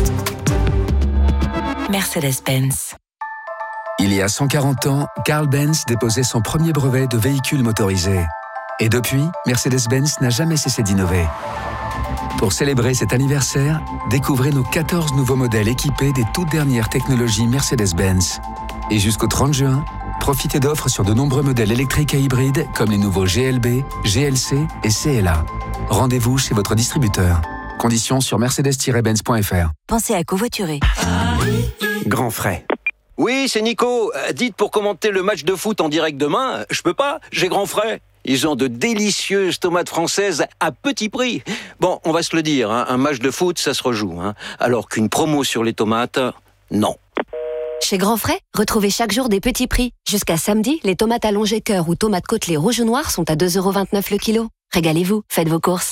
Mercedes-Benz. Il y a cent quarante ans, Carl Benz déposait son premier brevet de véhicule motorisé. Et depuis, Mercedes-Benz n'a jamais cessé d'innover. Pour célébrer cet anniversaire, découvrez nos quatorze nouveaux modèles équipés des toutes dernières technologies Mercedes-Benz. Et jusqu'au trente juin, profitez d'offres sur de nombreux modèles électriques et hybrides comme les nouveaux G L B, G L C et C L A. Rendez-vous chez votre distributeur. Conditions sur mercedes tiret benz point f r. Pensez à covoiturer. Grand frais. Oui, c'est Nico. Euh, Dites pour commenter le match de foot en direct demain, je peux pas, j'ai grand frais. Ils ont de délicieuses tomates françaises à petit prix. Bon, on va se le dire, hein, un match de foot, ça se rejoue. Hein, alors qu'une promo sur les tomates, non. Chez Grand Frais, retrouvez chaque jour des petits prix. Jusqu'à samedi, les tomates allongées cœur ou tomates côtelées rouge ou noir sont à deux euros vingt-neuf le kilo. Régalez-vous, faites vos courses.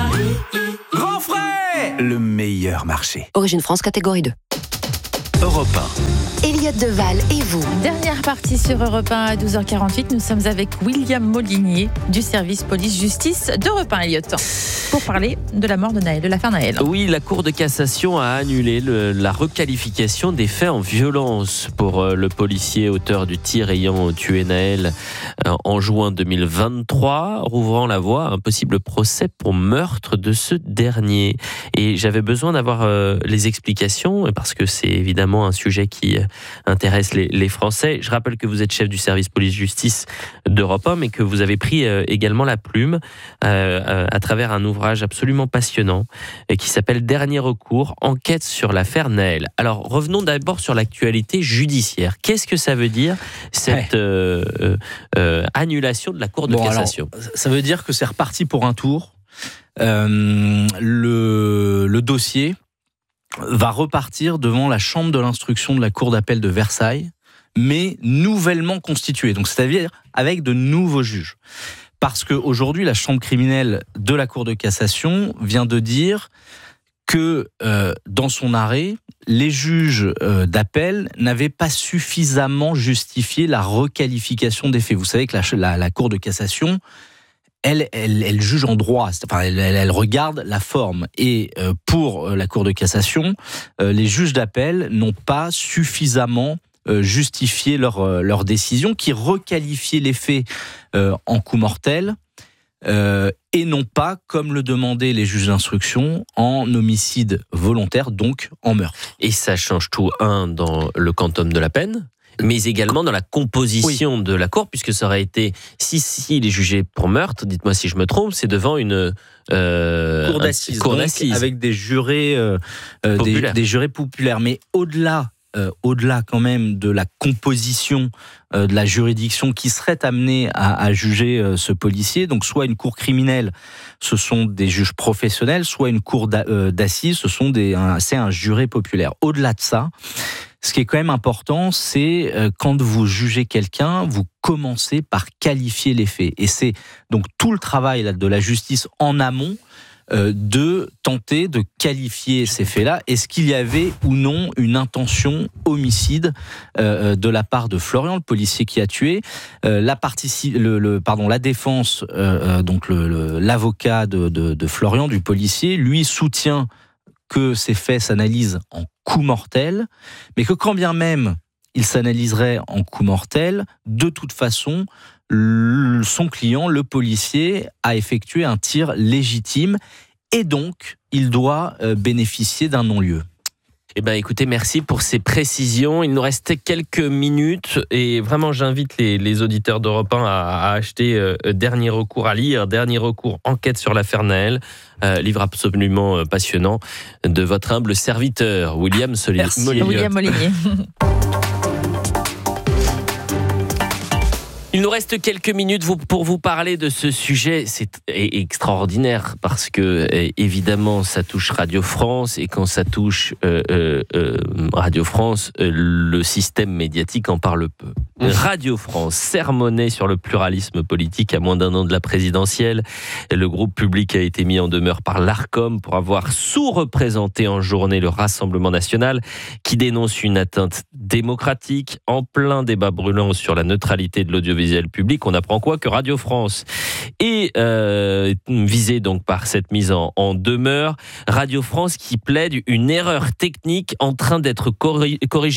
Grand frais, le meilleur marché. Origine France, catégorie deux. Europe un. Elliot Deval et vous. Dernière partie sur Europe un à douze heures quarante-huit. Nous sommes avec William Molinier du service police-justice d'Europe un, Elliot, pour parler de la mort de Naël, de l'affaire Naël. Oui, la Cour de cassation a annulé le, la requalification des faits en violence pour euh, le policier auteur du tir ayant tué Naël euh, en juin deux mille vingt-trois, rouvrant la voie à un possible procès pour meurtre de ce dernier. Et j'avais besoin d'avoir euh, les explications, parce que c'est évidemment un sujet qui intéresse les, les Français. Je rappelle que vous êtes chef du service police-justice d'Europe un, mais que vous avez pris euh, également la plume euh, à travers un ouvrage absolument passionnant et qui s'appelle Dernier recours, enquête sur l'affaire Naël. Alors revenons d'abord sur l'actualité judiciaire. Qu'est-ce que ça veut dire cette ouais. euh, euh, annulation de la Cour de bon, cassation? Alors, ça veut dire que c'est reparti pour un tour. Euh, le, le dossier va repartir devant la chambre de l'instruction de la Cour d'appel de Versailles, mais nouvellement constituée, donc c'est-à-dire avec de nouveaux juges. Parce qu'aujourd'hui, la chambre criminelle de la Cour de cassation vient de dire que euh, dans son arrêt, les juges euh, d'appel n'avaient pas suffisamment justifié la requalification des faits. Vous savez que la, la, la Cour de cassation, Elle, elle, elle juge en droit, enfin, elle, elle regarde la forme. Et euh, pour la Cour de cassation, euh, les juges d'appel n'ont pas suffisamment euh, justifié leur, euh, leur décision, qui requalifiait les faits euh, en coup mortel, euh, et non pas, comme le demandaient les juges d'instruction, en homicide volontaire, donc en meurtre. Et ça change tout, un, dans le quantum de la peine, mais également dans la composition oui. de la Cour, puisque ça aurait été, si, si il est jugé pour meurtre, dites-moi si je me trompe, c'est devant une euh, cour d'assises, cour d'assises. Avec des jurés, euh, des, des jurés populaires. Mais au-delà, euh, au-delà quand même de la composition euh, de la juridiction qui serait amenée à, à juger euh, ce policier, donc soit une cour criminelle, ce sont des juges professionnels, soit une cour d'assises, ce sont des, un, c'est un juré populaire. Au-delà de ça, ce qui est quand même important, c'est euh, quand vous jugez quelqu'un, vous commencez par qualifier les faits. Et c'est donc tout le travail là, de la justice en amont euh, de tenter de qualifier ces faits-là. Est-ce qu'il y avait ou non une intention homicide euh, de la part de Florian, le policier qui a tué euh, la, partici- le, le, pardon, la défense, euh, donc le, le, l'avocat de, de, de Florian, du policier, lui soutient que ces faits s'analysent en coup mortel, mais que quand bien même il s'analyserait en coup mortel, de toute façon, le, son client, le policier, a effectué un tir légitime et donc il doit euh, bénéficier d'un non-lieu. Eh bien, écoutez, merci pour ces précisions. Il nous restait quelques minutes et vraiment, j'invite les, les auditeurs d'Europe un à, à acheter euh, Dernier recours à lire, Dernier recours, enquête sur l'affaire Naël, euh, livre absolument passionnant de votre humble serviteur, William Molinier. Merci, William Molinier. Il nous reste quelques minutes pour vous parler de ce sujet. C'est extraordinaire parce que, évidemment, ça touche Radio France et quand ça touche euh, euh, Radio France, euh, le système médiatique en parle peu. Radio France, sermonné sur le pluralisme politique à moins d'un an de la présidentielle. Le groupe public a été mis en demeure par l'Arcom pour avoir sous-représenté en journée le Rassemblement national qui dénonce une atteinte démocratique en plein débat brûlant sur la neutralité de l'audiovisuel public. On apprend quoi? Que Radio France est euh, visée donc par cette mise en, en demeure. Radio France qui plaide une erreur technique en train d'être corri- corrigée.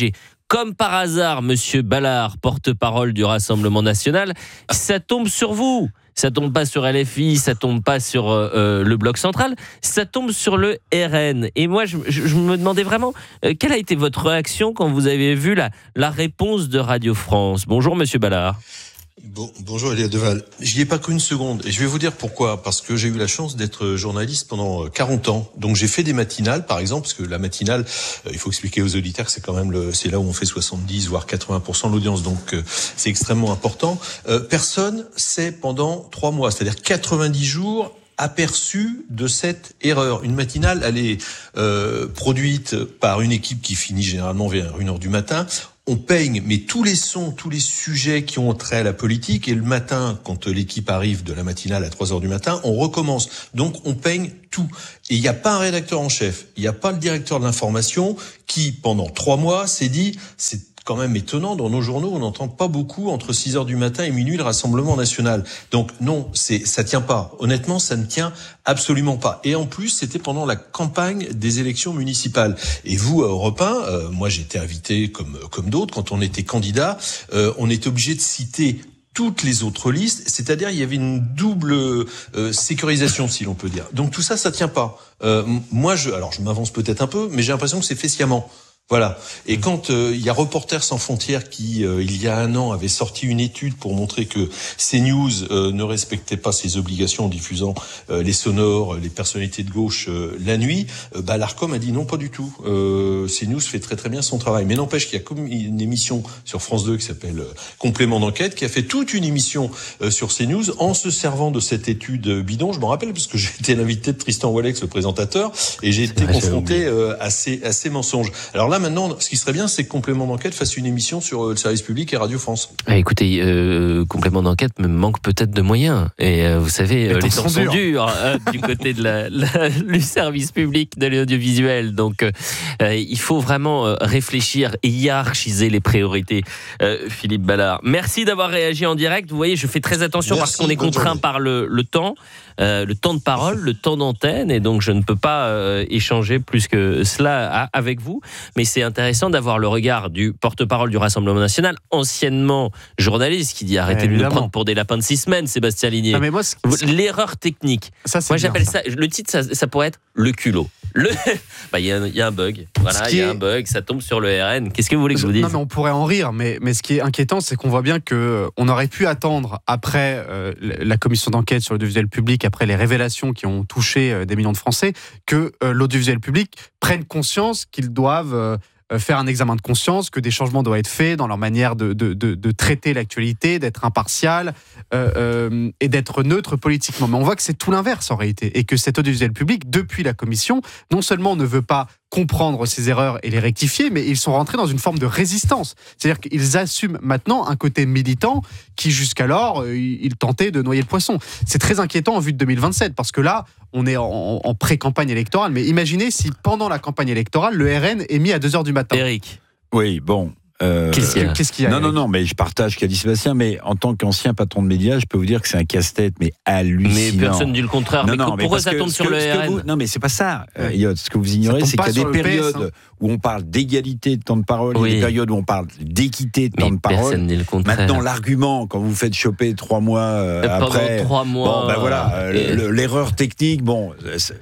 comme par hasard, Monsieur Ballard, porte-parole du Rassemblement national, ça tombe sur vous. Ça tombe pas sur L F I, ça tombe pas sur euh, le Bloc central, ça tombe sur le R N. Et moi, je, je, je me demandais vraiment, euh, quelle a été votre réaction quand vous avez vu la, la réponse de Radio France? Bonjour, Monsieur Ballard. Bon, bonjour Elia Deval. J'y ai pas cru une seconde et je vais vous dire pourquoi. Parce que j'ai eu la chance d'être journaliste pendant quarante ans. Donc j'ai fait des matinales, par exemple, parce que la matinale, euh, il faut expliquer aux auditeurs que c'est quand même le, c'est là où on fait soixante-dix voire quatre-vingts pour cent de l'audience. Donc euh, c'est extrêmement important. Euh, personne sait pendant trois mois, c'est-à-dire quatre-vingt-dix jours, aperçu de cette erreur. Une matinale, elle est euh, produite par une équipe qui finit généralement vers une heure du matin. On peigne, mais tous les sons, tous les sujets qui ont trait à la politique, et le matin, quand l'équipe arrive de la matinale à trois heures du matin, on recommence. Donc, on peigne tout. Et il n'y a pas un rédacteur en chef, il n'y a pas le directeur de l'information qui, pendant trois mois, s'est dit, c'est quand même étonnant, dans nos journaux, on n'entend pas beaucoup entre six heures du matin et minuit le Rassemblement national. Donc non, c'est, ça tient pas. Honnêtement, ça ne tient absolument pas. Et en plus, c'était pendant la campagne des élections municipales. Et vous, à Europe un, euh, moi j'étais invité comme, comme d'autres, quand on était candidat, euh, on était obligé de citer toutes les autres listes, c'est-à-dire il y avait une double euh, sécurisation, si l'on peut dire. Donc tout ça, ça tient pas. Euh, moi, je, alors je m'avance peut-être un peu, mais j'ai l'impression que c'est fait sciemment. Voilà. Et quand euh, il y a Reporters sans frontières qui, euh, il y a un an, avait sorti une étude pour montrer que CNews euh, ne respectait pas ses obligations en diffusant euh, les sonores, les personnalités de gauche euh, la nuit, euh, bah l'Arcom a dit non, pas du tout. Euh, CNews fait très très bien son travail. Mais n'empêche qu'il y a comme une émission sur France deux qui s'appelle euh, Complément d'enquête, qui a fait toute une émission euh, sur CNews en se servant de cette étude bidon. Je m'en rappelle parce que j'étais l'invité de Tristan Wallex, le présentateur, et j'ai été confronté euh, à ces à ces mensonges. Alors là, maintenant, ce qui serait bien, c'est que Complément d'enquête fasse une émission sur le service public et Radio France. Ah, écoutez, euh, Complément d'enquête me manque peut-être de moyens. Et euh, vous savez, les, les temps sont durs, durs euh, du côté de la, la, du service public de l'audiovisuel. Donc, euh, il faut vraiment euh, réfléchir et hiérarchiser les priorités. Euh, Philippe Ballard, merci d'avoir réagi en direct. Vous voyez, je fais très attention merci, parce qu'on est contraint par le, le temps. Euh, le temps de parole, le temps d'antenne, et donc je ne peux pas euh, échanger plus que cela à, avec vous. Mais c'est intéressant d'avoir le regard du porte-parole du Rassemblement national, anciennement journaliste, qui dit arrêtez de nous prendre pour des lapins de six semaines, Sébastien Ligné. Non, mais moi, l'erreur technique. Ça, moi, j'appelle ça. Le titre, ça, ça pourrait être le culot. Le, bah, il y, y a un bug. Voilà, il y a est... un bug. Ça tombe sur le R N. Qu'est-ce que vous voulez que je vous dise? Non, mais on pourrait en rire. Mais, mais ce qui est inquiétant, c'est qu'on voit bien que on aurait pu attendre après euh, la commission d'enquête sur l'audiovisuel public, après les révélations qui ont touché euh, des millions de Français, que euh, l'audiovisuel public prenne conscience qu'ils doivent euh, faire un examen de conscience, que des changements doivent être faits dans leur manière de, de, de, de traiter l'actualité, d'être impartial euh, euh, et d'être neutre politiquement. Mais on voit que c'est tout l'inverse en réalité, et que cet audiovisuel public, depuis la commission, non seulement ne veut pas comprendre ces erreurs et les rectifier, mais ils sont rentrés dans une forme de résistance. C'est-à-dire qu'ils assument maintenant un côté militant qui, jusqu'alors, euh, ils tentaient de noyer le poisson. C'est très inquiétant en vue de deux mille vingt-sept, parce que là, on est en, en pré-campagne électorale, mais imaginez si, pendant la campagne électorale, le R N est mis à deux heures du matin. Eric. Oui, bon... Euh, Qu'est-ce qu'il y a, Qu'est-ce qu'il y a Non, non, non, mais je partage ce qu'a dit Sébastien, mais en tant qu'ancien patron de médias, je peux vous dire que c'est un casse-tête, mais hallucinant. Mais personne ne dit le contraire. Non, mais non, pourquoi mais ça tombe sur le R N? vous, Non, mais c'est pas ça, euh, Yod. Ce que vous ignorez, c'est qu'il y a des périodes P S, hein. où on parle d'égalité de temps de parole, oui. et des périodes où on parle d'équité de mais temps de parole. Personne n'est le contraire. Maintenant, l'argument, quand vous faites choper trois mois euh, Pendant après... trois mois... Bon, ben voilà, euh, et... le, l'erreur technique, bon...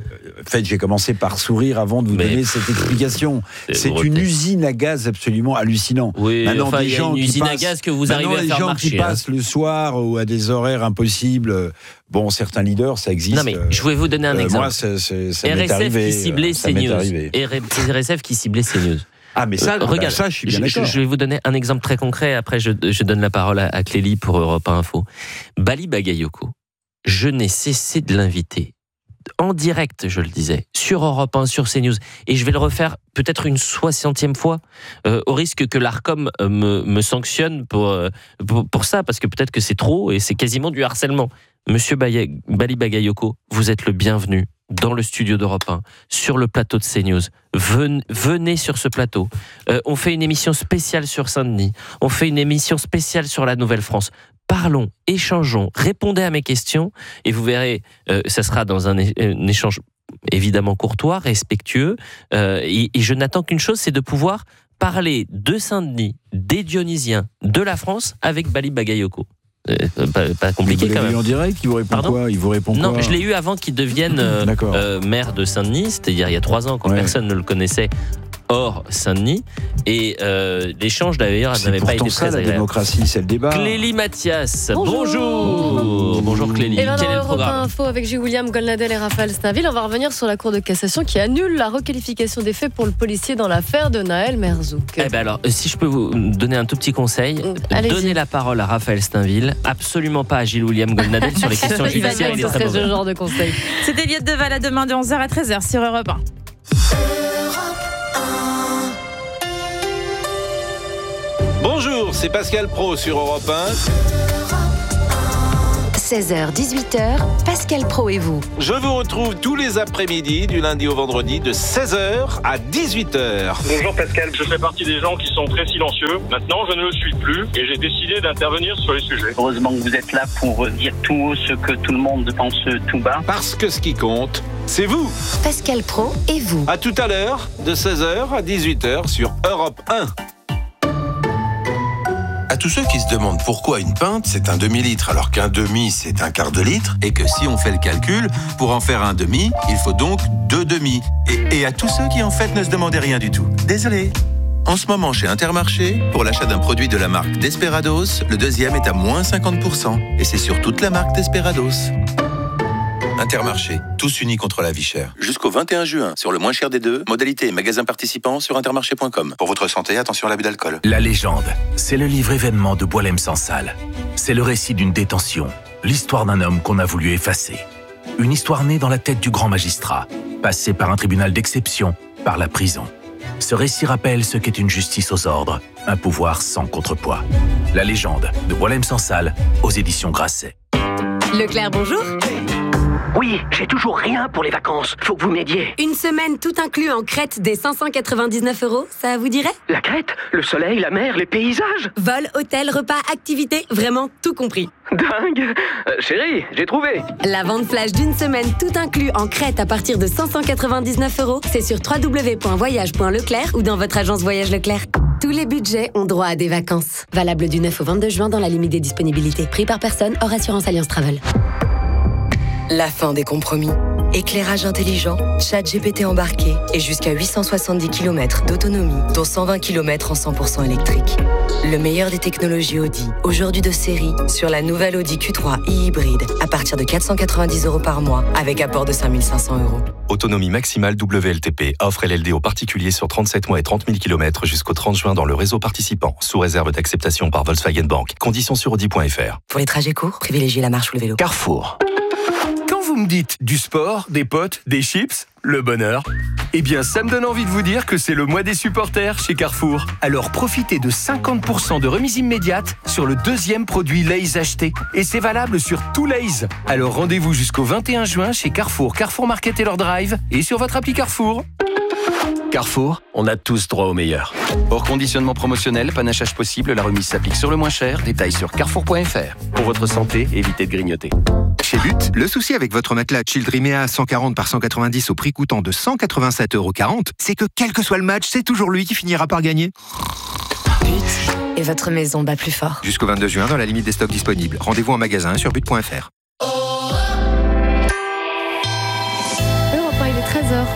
En fait, j'ai commencé par sourire avant de vous mais donner pff, cette explication. C'est, c'est une usine à gaz absolument hallucinant. Oui, maintenant, enfin, il y a une usine à gaz que vous arrivez à faire marcher. Les gens qui passent le soir ou à des horaires impossibles, bon, certains leaders, ça existe. Non, mais je vais vous donner un euh, exemple. Moi, ça, ça, ça R S F m'est arrivé, qui ciblait CNews. R S F qui ciblait CNews. Ah, mais ça, euh, regarde, ça, je suis bien d'accord. Je, je vais vous donner un exemple très concret. Après, je, je donne la parole à, à Clélie pour Europe un Info. Bali Bagayoko, je n'ai cessé de l'inviter. En direct, je le disais, sur Europe un, sur CNews, et je vais le refaire peut-être une soixantième fois, euh, au risque que l'Arcom euh, me, me sanctionne pour, euh, pour, pour ça, parce que peut-être que c'est trop, et c'est quasiment du harcèlement. Monsieur Baya, Bali Bagayoko, vous êtes le bienvenu dans le studio d'Europe un, sur le plateau de CNews. Venez, venez sur ce plateau. Euh, on fait une émission spéciale sur Saint-Denis, on fait une émission spéciale sur la Nouvelle-France. Parlons, échangeons, répondez à mes questions, et vous verrez, euh, ça sera dans un, é- un échange évidemment courtois, respectueux, euh, et, et je n'attends qu'une chose, c'est de pouvoir parler de Saint-Denis, des Dionysiens, de la France avec Bali Bagayoko. Euh, pas, pas compliqué vous quand même. Vous l'avez eu en direct, il vous répond Pardon quoi Il vous répond Non, quoi je l'ai eu avant qu'il devienne euh, euh, maire de Saint-Denis, c'est-à-dire il y a trois ans quand ouais. personne ne le connaissait. Hors Saint-Denis et euh, l'échange d'ailleurs n'avait pas été ça, très agréable. La démocratie, c'est le débat. Clélie Mathias, bonjour. Bonjour, bonjour Clélie. Et ben Quel est le Europe programme Info avec Gilles William, Golnadel et Raphaël Stainville. On va revenir sur la Cour de cassation qui annule la requalification des faits pour le policier dans l'affaire de Naël Merzouk. Eh ben alors, si je peux vous donner un tout petit conseil, Allez-y. Donnez la parole à Raphaël Stainville, absolument pas à Gilles William Golnadel sur les questions judiciaires. Il est ce genre de conseil. C'était Eliott Deval à demain de onze heures à treize heures sur Europe un. Bonjour, c'est Pascal Pro sur Europe un. seize heures dix-huit heures, Pascal Pro et vous. Je vous retrouve tous les après-midi du lundi au vendredi de seize heures à dix-huit heures. Bonjour Pascal, je fais partie des gens qui sont très silencieux. Maintenant, je ne le suis plus et j'ai décidé d'intervenir sur les sujets. Heureusement que vous êtes là pour dire tout haut ce que tout le monde pense tout bas. Parce que ce qui compte, c'est vous. Pascal Pro et vous. À tout à l'heure, de seize heures à dix-huit heures sur Europe un. À tous ceux qui se demandent pourquoi une pinte c'est un demi-litre alors qu'un demi c'est un quart de litre et que si on fait le calcul, pour en faire un demi, il faut donc deux demi. Et, et à tous ceux qui en fait ne se demandaient rien du tout. Désolé. En ce moment chez Intermarché, pour l'achat d'un produit de la marque Desperados, le deuxième est à moins cinquante pour cent. Et c'est sur toute la marque Desperados. Intermarché, tous unis contre la vie chère. Jusqu'au vingt et un juin, sur le moins cher des deux, modalité et magasin participants sur intermarché point com. Pour votre santé, attention à l'abus d'alcool. La légende, c'est le livre événement de Boualem Sansal. C'est le récit d'une détention, l'histoire d'un homme qu'on a voulu effacer. Une histoire née dans la tête du grand magistrat, passée par un tribunal d'exception, par la prison. Ce récit rappelle ce qu'est une justice aux ordres, un pouvoir sans contrepoids. La légende de Boualem Sansal, aux éditions Grasset. Leclerc, bonjour. Oui, j'ai toujours rien pour les vacances. Faut que vous m'aidiez. Une semaine tout inclus en Crète des cinq cent quatre-vingt-dix-neuf euros, ça vous dirait? La Crète, le soleil, la mer, les paysages. Vol, hôtel, repas, activités, vraiment tout compris. Dingue. euh, Chérie, j'ai trouvé. La vente flash d'une semaine tout inclus en Crète à partir de cinq cent quatre-vingt-dix-neuf euros, c'est sur w w w point voyage point leclerc ou dans votre agence Voyage Leclerc. Tous les budgets ont droit à des vacances. Valable du neuf au vingt-deux juin dans la limite des disponibilités. Prix par personne, hors assurance Alliance Travel. La fin des compromis. Éclairage intelligent, chat G P T embarqué et jusqu'à huit cent soixante-dix kilomètres d'autonomie, dont cent vingt kilomètres en cent pour cent électrique. Le meilleur des technologies Audi, aujourd'hui de série, sur la nouvelle Audi Q trois e-hybride, à partir de quatre cent quatre-vingt-dix euros par mois, avec apport de cinq mille cinq cents euros. Autonomie maximale W L T P. Offre L L D aux particuliers sur trente-sept mois et trente mille kilomètres jusqu'au trente juin dans le réseau participant, sous réserve d'acceptation par Volkswagen Bank. Conditions sur audi point f r. Pour les trajets courts, privilégiez la marche ou le vélo. Carrefour. Vous me dites du sport, des potes, des chips, le bonheur. Eh bien, ça me donne envie de vous dire que c'est le mois des supporters chez Carrefour. Alors profitez de cinquante pour cent de remise immédiate sur le deuxième produit Lay's acheté. Et c'est valable sur tout Lay's. Alors rendez-vous jusqu'au vingt et un juin chez Carrefour, Carrefour Market et leur drive et sur votre appli Carrefour. Carrefour, on a tous droit au meilleur. Hors conditionnement promotionnel, panachage possible, la remise s'applique sur le moins cher. Détails sur carrefour point f r. Pour votre santé, évitez de grignoter. Chez But, le souci avec votre matelas Childrimea cent quarante par cent quatre-vingt-dix au prix coûtant de cent quatre-vingt-sept euros quarante, c'est que quel que soit le match, c'est toujours lui qui finira par gagner. But et votre maison bat plus fort. Jusqu'au vingt-deux juin dans la limite des stocks disponibles. Rendez-vous en magasin sur but point f r. Europe un, il est treize heures.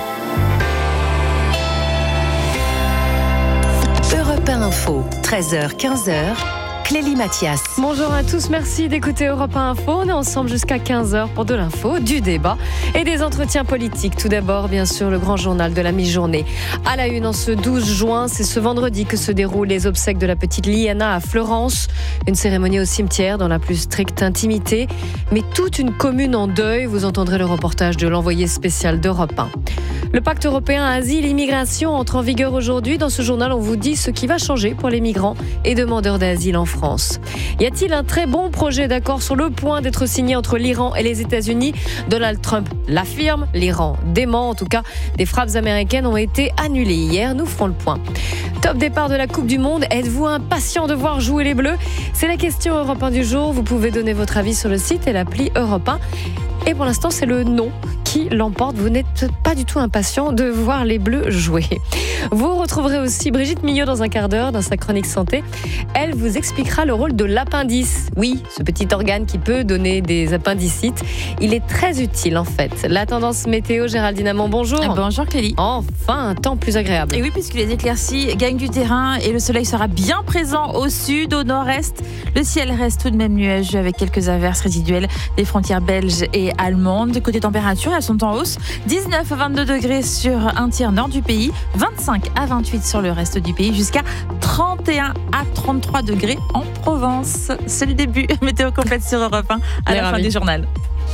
Europe un Info, treize heures quinze heures. Clélie Mathias. Bonjour à tous, merci d'écouter Europe un Info. On est ensemble jusqu'à quinze heures pour de l'info, du débat et des entretiens politiques. Tout d'abord, bien sûr, le grand journal de la mi-journée. À la une, en ce douze juin, c'est ce vendredi que se déroulent les obsèques de la petite Liana à Fleurance. Une cérémonie au cimetière dans la plus stricte intimité, mais toute une commune en deuil. Vous entendrez le reportage de l'envoyé spécial d'Europe un. Le pacte européen asile et immigration entre en vigueur aujourd'hui. Dans ce journal, on vous dit ce qui va changer pour les migrants et demandeurs d'asile en France. Y a-t-il un très bon projet d'accord sur le point d'être signé entre l'Iran et les États-Unis? Donald Trump l'affirme, l'Iran dément. En tout cas, des frappes américaines ont été annulées hier. Nous ferons le point. Top départ de la Coupe du Monde. Êtes-vous impatient de voir jouer les Bleus? C'est la question Europe un du jour. Vous pouvez donner votre avis sur le site et l'appli Europe un. Et pour l'instant, c'est le non qui qui l'emporte. Vous n'êtes pas du tout impatient de voir les Bleus jouer. Vous retrouverez aussi Brigitte Millot dans un quart d'heure dans sa chronique santé. Elle vous expliquera le rôle de l'appendice. Oui, ce petit organe qui peut donner des appendicites. Il est très utile en fait. La tendance météo, Géraldine Amand, bonjour. Bonjour Clélie. Enfin, un temps plus agréable. Et oui, puisque les éclaircies gagnent du terrain et le soleil sera bien présent au sud, au nord-est. Le ciel reste tout de même nuageux avec quelques averses résiduelles des frontières belges et allemandes. Côté température, elles sont en hausse. dix-neuf à vingt-deux degrés sur un tiers nord du pays, vingt-cinq à vingt-huit sur le reste du pays, jusqu'à trente et un à trente-trois degrés en Provence. C'est le début. Météo complète sur Europe un à la fin du journal.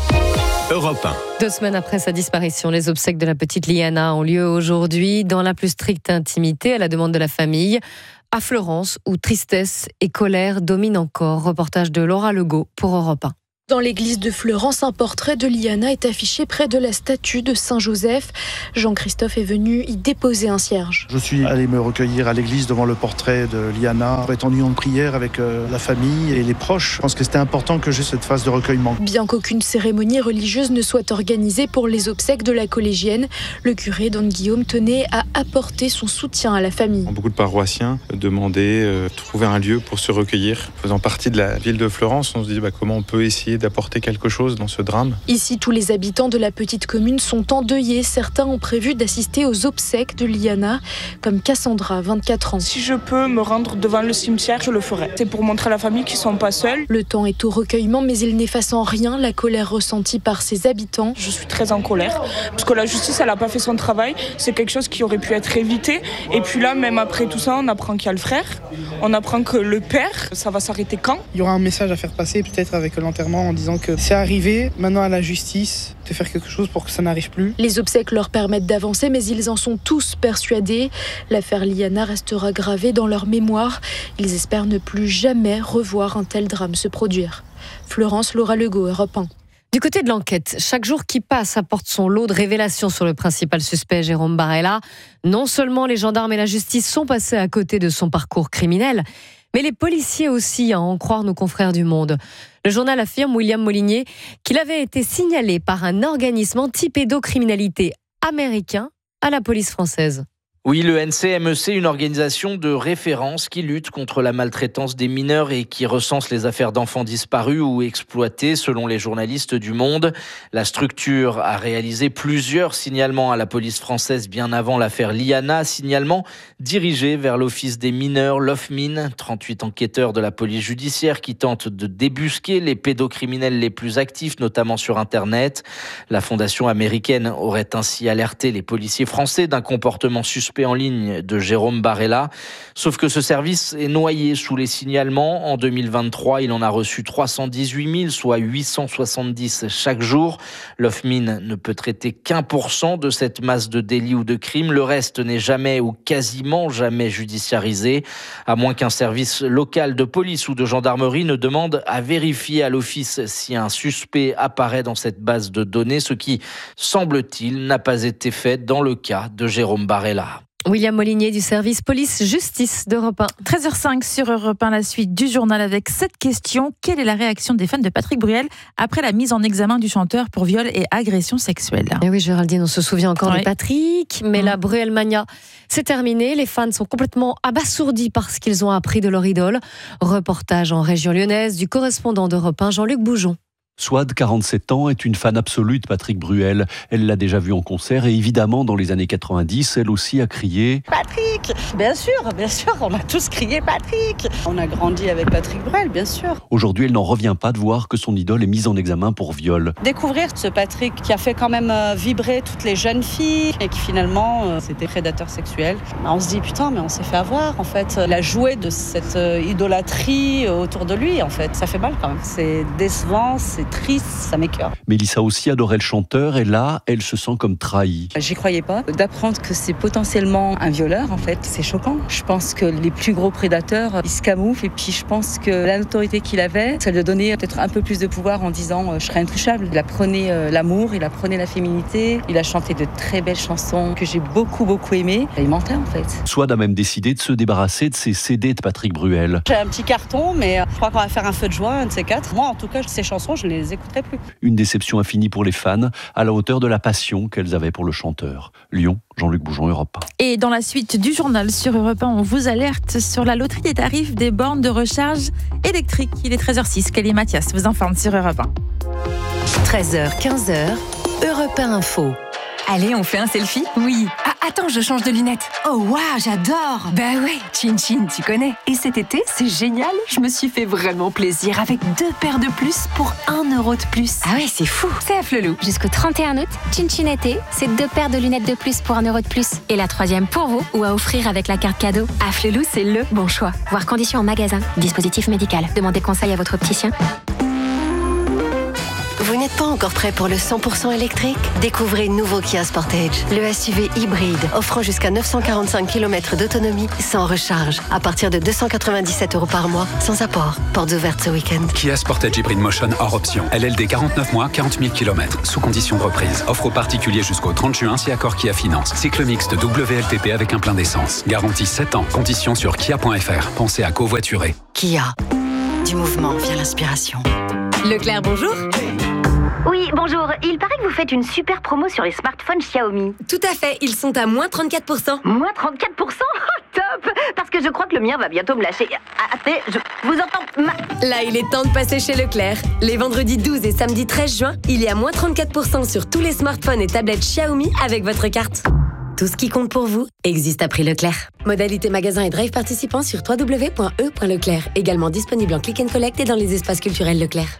Europe un. Deux semaines après sa disparition, les obsèques de la petite Liana ont lieu aujourd'hui dans la plus stricte intimité à la demande de la famille. À Florence, où tristesse et colère dominent encore. Reportage de Laura Legault pour Europe un. Dans l'église de Florence, un portrait de Liana est affiché près de la statue de Saint-Joseph. Jean-Christophe est venu y déposer un cierge. Je suis allé me recueillir à l'église devant le portrait de Liana, pour être en union de prière avec la famille et les proches. Je pense que c'était important que j'ai cette phase de recueillement. Bien qu'aucune cérémonie religieuse ne soit organisée pour les obsèques de la collégienne, le curé Don Guillaume tenait à apporter son soutien à la famille. Beaucoup de paroissiens demandaient de trouver un lieu pour se recueillir. Faisant partie de la ville de Florence, on se dit bah, comment on peut essayer d'apporter quelque chose dans ce drame. Ici, tous les habitants de la petite commune sont endeuillés. Certains ont prévu d'assister aux obsèques de Liana, comme Cassandra, vingt-quatre ans. Si je peux me rendre devant le cimetière, je le ferai. C'est pour montrer à la famille qu'ils ne sont pas seuls. Le temps est au recueillement, mais il n'efface en rien la colère ressentie par ses habitants. Je suis très en colère, parce que la justice, elle n'a pas fait son travail. C'est quelque chose qui aurait pu être évité. Et puis là, même après tout ça, on apprend qu'il y a le frère. On apprend que le père, ça va s'arrêter quand ? Il y aura un message à faire passer, peut-être avec l'enterrement, en disant que c'est arrivé, maintenant à la justice de faire quelque chose pour que ça n'arrive plus. Les obsèques leur permettent d'avancer, mais ils en sont tous persuadés. L'affaire Liana restera gravée dans leur mémoire. Ils espèrent ne plus jamais revoir un tel drame se produire. Florence, Laura Legault, Europe un. Du côté de l'enquête, chaque jour qui passe apporte son lot de révélations sur le principal suspect, Jérôme Barella. Non seulement les gendarmes et la justice sont passés à côté de son parcours criminel, mais les policiers aussi, à en croire nos confrères du Monde. Le journal affirme, William Molinier, qu'il avait été signalé par un organisme anti-pédocriminalité américain à la police française. Oui, le N C M E C, une organisation de référence qui lutte contre la maltraitance des mineurs et qui recense les affaires d'enfants disparus ou exploités, selon les journalistes du Monde. La structure a réalisé plusieurs signalements à la police française bien avant l'affaire Liana, signalements dirigés vers l'Office des mineurs, l'O F M I N, trente-huit enquêteurs de la police judiciaire qui tentent de débusquer les pédocriminels les plus actifs, notamment sur Internet. La fondation américaine aurait ainsi alerté les policiers français d'un comportement suspect en ligne de Jérôme Barella. Sauf que ce service est noyé sous les signalements. En deux mille vingt-trois, il en a reçu trois cent dix-huit mille, soit huit cent soixante-dix chaque jour. L'O F M I N ne peut traiter qu'un pour cent de cette masse de délits ou de crimes. Le reste n'est jamais ou quasiment jamais judiciarisé, à moins qu'un service local de police ou de gendarmerie ne demande à vérifier à l'office si un suspect apparaît dans cette base de données, ce qui, semble-t-il, n'a pas été fait dans le cas de Jérôme Barella. William Molinier du service police-justice d'Europe un. treize heures cinq sur Europe un, la suite du journal avec cette question. Quelle est la réaction des fans de Patrick Bruel après la mise en examen du chanteur pour viol et agression sexuelle ? Et oui, Géraldine, on se souvient encore oui. de Patrick, mais mmh. la Bruel Mania, c'est terminé. Les fans sont complètement abasourdis par ce qu'ils ont appris de leur idole. Reportage en région lyonnaise du correspondant d'Europe un, Jean-Luc Boujon. Swad, quarante-sept ans, est une fan absolue de Patrick Bruel. Elle l'a déjà vu en concert et évidemment, dans les années quatre-vingt-dix, elle aussi a crié « Patrick !» Bien sûr, bien sûr, on a tous crié « Patrick !» On a grandi avec Patrick Bruel, bien sûr. Aujourd'hui, elle n'en revient pas de voir que son idole est mise en examen pour viol. Découvrir ce Patrick qui a fait quand même vibrer toutes les jeunes filles et qui finalement, c'était prédateur sexuel. On se dit « Putain, mais on s'est fait avoir, en fait. » Il a joué de cette idolâtrie autour de lui, en fait. Ça fait mal quand même. C'est décevant, c'est triste, ça m'écoeure. Mélissa aussi adorait le chanteur et là, elle se sent comme trahie. J'y croyais pas. D'apprendre que c'est potentiellement un violeur, en fait, c'est choquant. Je pense que les plus gros prédateurs, ils se camouflent et puis je pense que la notoriété qu'il avait, ça lui a donné peut-être un peu plus de pouvoir en disant euh, je serai intouchable. Il apprenait euh, l'amour, il apprenait la féminité, il a chanté de très belles chansons que j'ai beaucoup beaucoup aimées. Il mentait en fait. Swad a même décidé de se débarrasser de ses C D de Patrick Bruel. J'ai un petit carton, mais je crois qu'on va faire un feu de joie, un de ces quatre. Moi en tout cas, ces chansons, je les les écouterai plus. Une déception infinie pour les fans, à la hauteur de la passion qu'elles avaient pour le chanteur. Lyon, Jean-Luc Boujon, Europe un. Et dans la suite du journal sur Europe un, on vous alerte sur la loterie des tarifs des bornes de recharge électriques. Il est treize heures six. Kelly Mathias vous informe sur Europe un. treize heures, quinze heures, Europe un Info. Allez, on fait un selfie ? Oui. Ah, attends, je change de lunettes. Oh, waouh, j'adore. Bah ouais, Chin Chin, tu connais. Et cet été, c'est génial. Je me suis fait vraiment plaisir avec deux paires de plus pour un euro de plus. Ah ouais, c'est fou. C'est à Flelou. Jusqu'au trente et un août, Chin Chin été, c'est deux paires de lunettes de plus pour un euro de plus. Et la troisième pour vous, ou à offrir avec la carte cadeau. À Flelou, c'est le bon choix. Voir conditions en magasin. Dispositif médical. Demandez conseil à votre opticien. Vous n'êtes pas encore prêt pour le cent pour cent électrique ? Découvrez nouveau Kia Sportage, le S U V hybride offrant jusqu'à neuf cent quarante-cinq kilomètres d'autonomie sans recharge, à partir de deux cent quatre-vingt-dix-sept euros par mois, sans apport. Portes ouvertes ce week-end. Kia Sportage Hybrid Motion hors option. L L D quarante-neuf mois, quarante mille kilomètres, sous condition de reprise. Offre aux particuliers jusqu'au trente juin si accord Kia Finance. Cycle mixte W L T P avec un plein d'essence. Garantie sept ans. Conditions sur kia point f r. Pensez à covoiturer. Kia. Du mouvement via l'inspiration. Leclerc, bonjour. Oui, bonjour. Il paraît que vous faites une super promo sur les smartphones Xiaomi. Tout à fait, ils sont à moins trente-quatre pour cent. Moins trente-quatre pour cent oh, top. Parce que je crois que le mien va bientôt me lâcher. Attendez, je vous entends ma... Là, il est temps de passer chez Leclerc. Les vendredis douze et samedi treize juin, il y a moins trente-quatre pour cent sur tous les smartphones et tablettes Xiaomi avec votre carte. Tout ce qui compte pour vous existe à prix Leclerc. Modalité magasin et drive participants sur w w w point e point leclerc. Également disponible en click and collect et dans les espaces culturels Leclerc.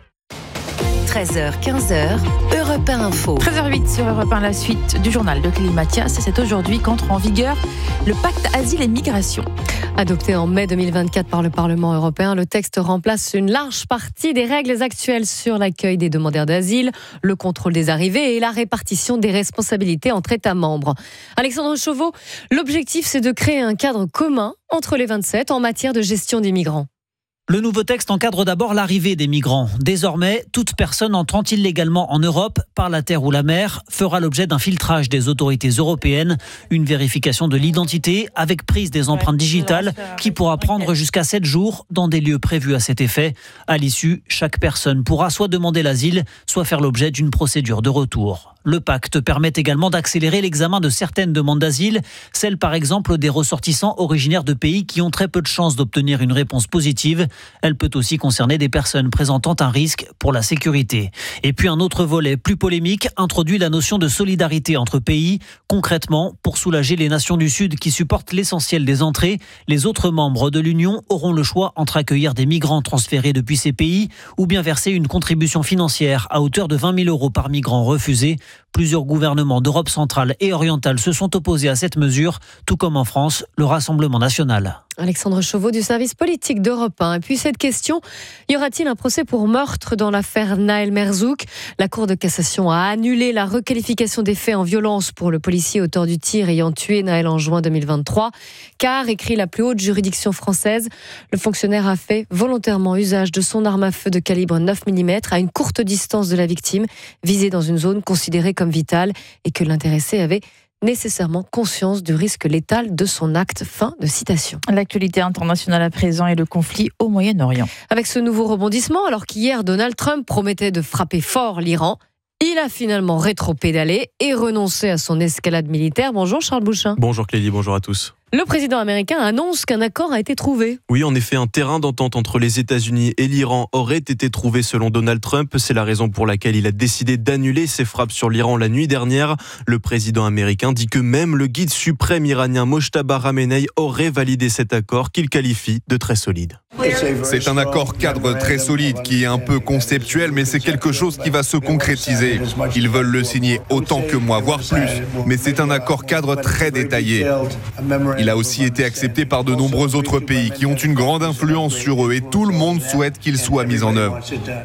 treize heures, quinze heures, Europe un Info. treize heures huit sur Europe un, la suite du journal de Kelly Mathias. C'est aujourd'hui qu'entre en vigueur le pacte Asile et Migration. Adopté en mai deux mille vingt-quatre par le Parlement européen, le texte remplace une large partie des règles actuelles sur l'accueil des demandeurs d'asile, le contrôle des arrivées et la répartition des responsabilités entre États membres. Alexandre Chauveau, l'objectif c'est de créer un cadre commun entre les vingt-sept en matière de gestion des migrants. Le nouveau texte encadre d'abord l'arrivée des migrants. Désormais, toute personne entrant illégalement en Europe, par la terre ou la mer, fera l'objet d'un filtrage des autorités européennes, une vérification de l'identité avec prise des empreintes digitales qui pourra prendre jusqu'à sept jours dans des lieux prévus à cet effet. À l'issue, chaque personne pourra soit demander l'asile, soit faire l'objet d'une procédure de retour. Le pacte permet également d'accélérer l'examen de certaines demandes d'asile, celles par exemple des ressortissants originaires de pays qui ont très peu de chances d'obtenir une réponse positive. Elle peut aussi concerner des personnes présentant un risque pour la sécurité. Et puis un autre volet plus polémique introduit la notion de solidarité entre pays. Concrètement, pour soulager les nations du Sud qui supportent l'essentiel des entrées, les autres membres de l'Union auront le choix entre accueillir des migrants transférés depuis ces pays ou bien verser une contribution financière à hauteur de vingt mille euros par migrant refusé. Plusieurs gouvernements d'Europe centrale et orientale se sont opposés à cette mesure, tout comme en France, le Rassemblement national. Alexandre Chauveau du service politique d'Europe un. Et puis cette question, y aura-t-il un procès pour meurtre dans l'affaire Nahel Merzouk ? La Cour de cassation a annulé la requalification des faits en violence pour le policier auteur du tir ayant tué Nahel en juin deux mille vingt-trois, car, écrit la plus haute juridiction française, le fonctionnaire a fait volontairement usage de son arme à feu de calibre neuf millimètres à une courte distance de la victime, visée dans une zone considérée comme vitale et que l'intéressé avait nécessairement conscience du risque létal de son acte. Fin de citation. L'actualité internationale à présent est le conflit au Moyen-Orient. Avec ce nouveau rebondissement, alors qu'hier Donald Trump promettait de frapper fort l'Iran, il a finalement rétropédalé et renoncé à son escalade militaire. Bonjour Charles Bouchin. Bonjour Clélie, bonjour à tous. Le président américain annonce qu'un accord a été trouvé. Oui, en effet, un terrain d'entente entre les États-Unis et l'Iran aurait été trouvé selon Donald Trump. C'est la raison pour laquelle il a décidé d'annuler ses frappes sur l'Iran la nuit dernière. Le président américain dit que même le guide suprême iranien Mojtaba Khamenei aurait validé cet accord qu'il qualifie de très solide. C'est un accord cadre très solide qui est un peu conceptuel, mais c'est quelque chose qui va se concrétiser. Ils veulent le signer autant que moi, voire plus. Mais c'est un accord cadre très détaillé. Il a aussi été accepté par de nombreux autres pays qui ont une grande influence sur eux et tout le monde souhaite qu'il soit mis en œuvre.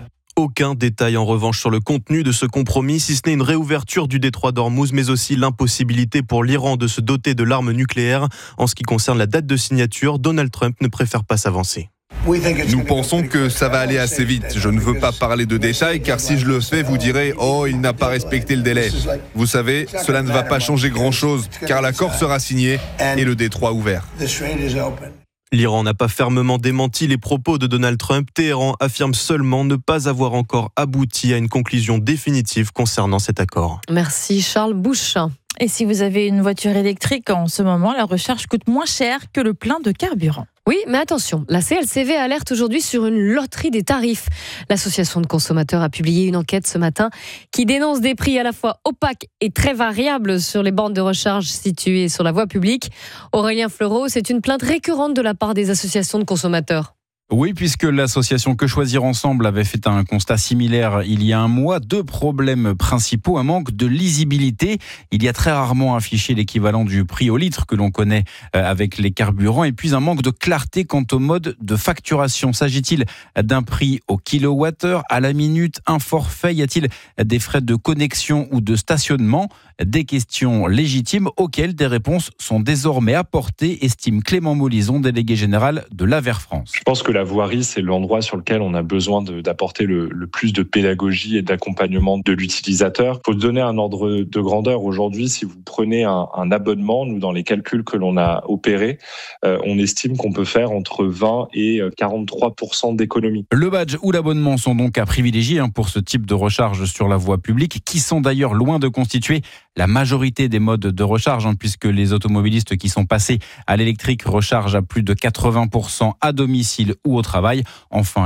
Aucun détail en revanche sur le contenu de ce compromis, si ce n'est une réouverture du détroit d'Ormuz, mais aussi l'impossibilité pour l'Iran de se doter de l'arme nucléaire. En ce qui concerne la date de signature, Donald Trump ne préfère pas s'avancer. Nous pensons que ça va aller assez vite. Je ne veux pas parler de détails car si je le fais, vous direz « Oh, il n'a pas respecté le délai ». Vous savez, cela ne va pas changer grand-chose car l'accord sera signé et le détroit ouvert. L'Iran n'a pas fermement démenti les propos de Donald Trump. Téhéran affirme seulement ne pas avoir encore abouti à une conclusion définitive concernant cet accord. Merci Charles Bouche. Et si vous avez une voiture électrique, en ce moment, la recharge coûte moins cher que le plein de carburant. Oui, mais attention, la C L C V alerte aujourd'hui sur une loterie des tarifs. L'association de consommateurs a publié une enquête ce matin qui dénonce des prix à la fois opaques et très variables sur les bornes de recharge situées sur la voie publique. Aurélien Fleureau, c'est une plainte récurrente de la part des associations de consommateurs. Oui, puisque l'association Que Choisir Ensemble avait fait un constat similaire il y a un mois. Deux problèmes principaux, un manque de lisibilité. Il y a très rarement affiché l'équivalent du prix au litre que l'on connaît avec les carburants. Et puis un manque de clarté quant au mode de facturation. S'agit-il d'un prix au kilowattheure, à la minute, un forfait? Y a-t-il des frais de connexion ou de stationnement? Des questions légitimes auxquelles des réponses sont désormais apportées, estime Clément Molison, délégué général de l'A V E R France. Je pense que la voirie, c'est l'endroit sur lequel on a besoin de, d'apporter le, le plus de pédagogie et d'accompagnement de l'utilisateur. Pour donner un ordre de grandeur, aujourd'hui, si vous prenez un, un abonnement, nous, dans les calculs que l'on a opérés, euh, on estime qu'on peut faire entre vingt et quarante-trois pour cent d'économie. Le badge ou l'abonnement sont donc à privilégier hein, pour ce type de recharge sur la voie publique, qui sont d'ailleurs loin de constituer la majorité des modes de recharge, hein, puisque les automobilistes qui sont passés à l'électrique rechargent à plus de quatre-vingts pour cent à domicile ou au travail. Enfin,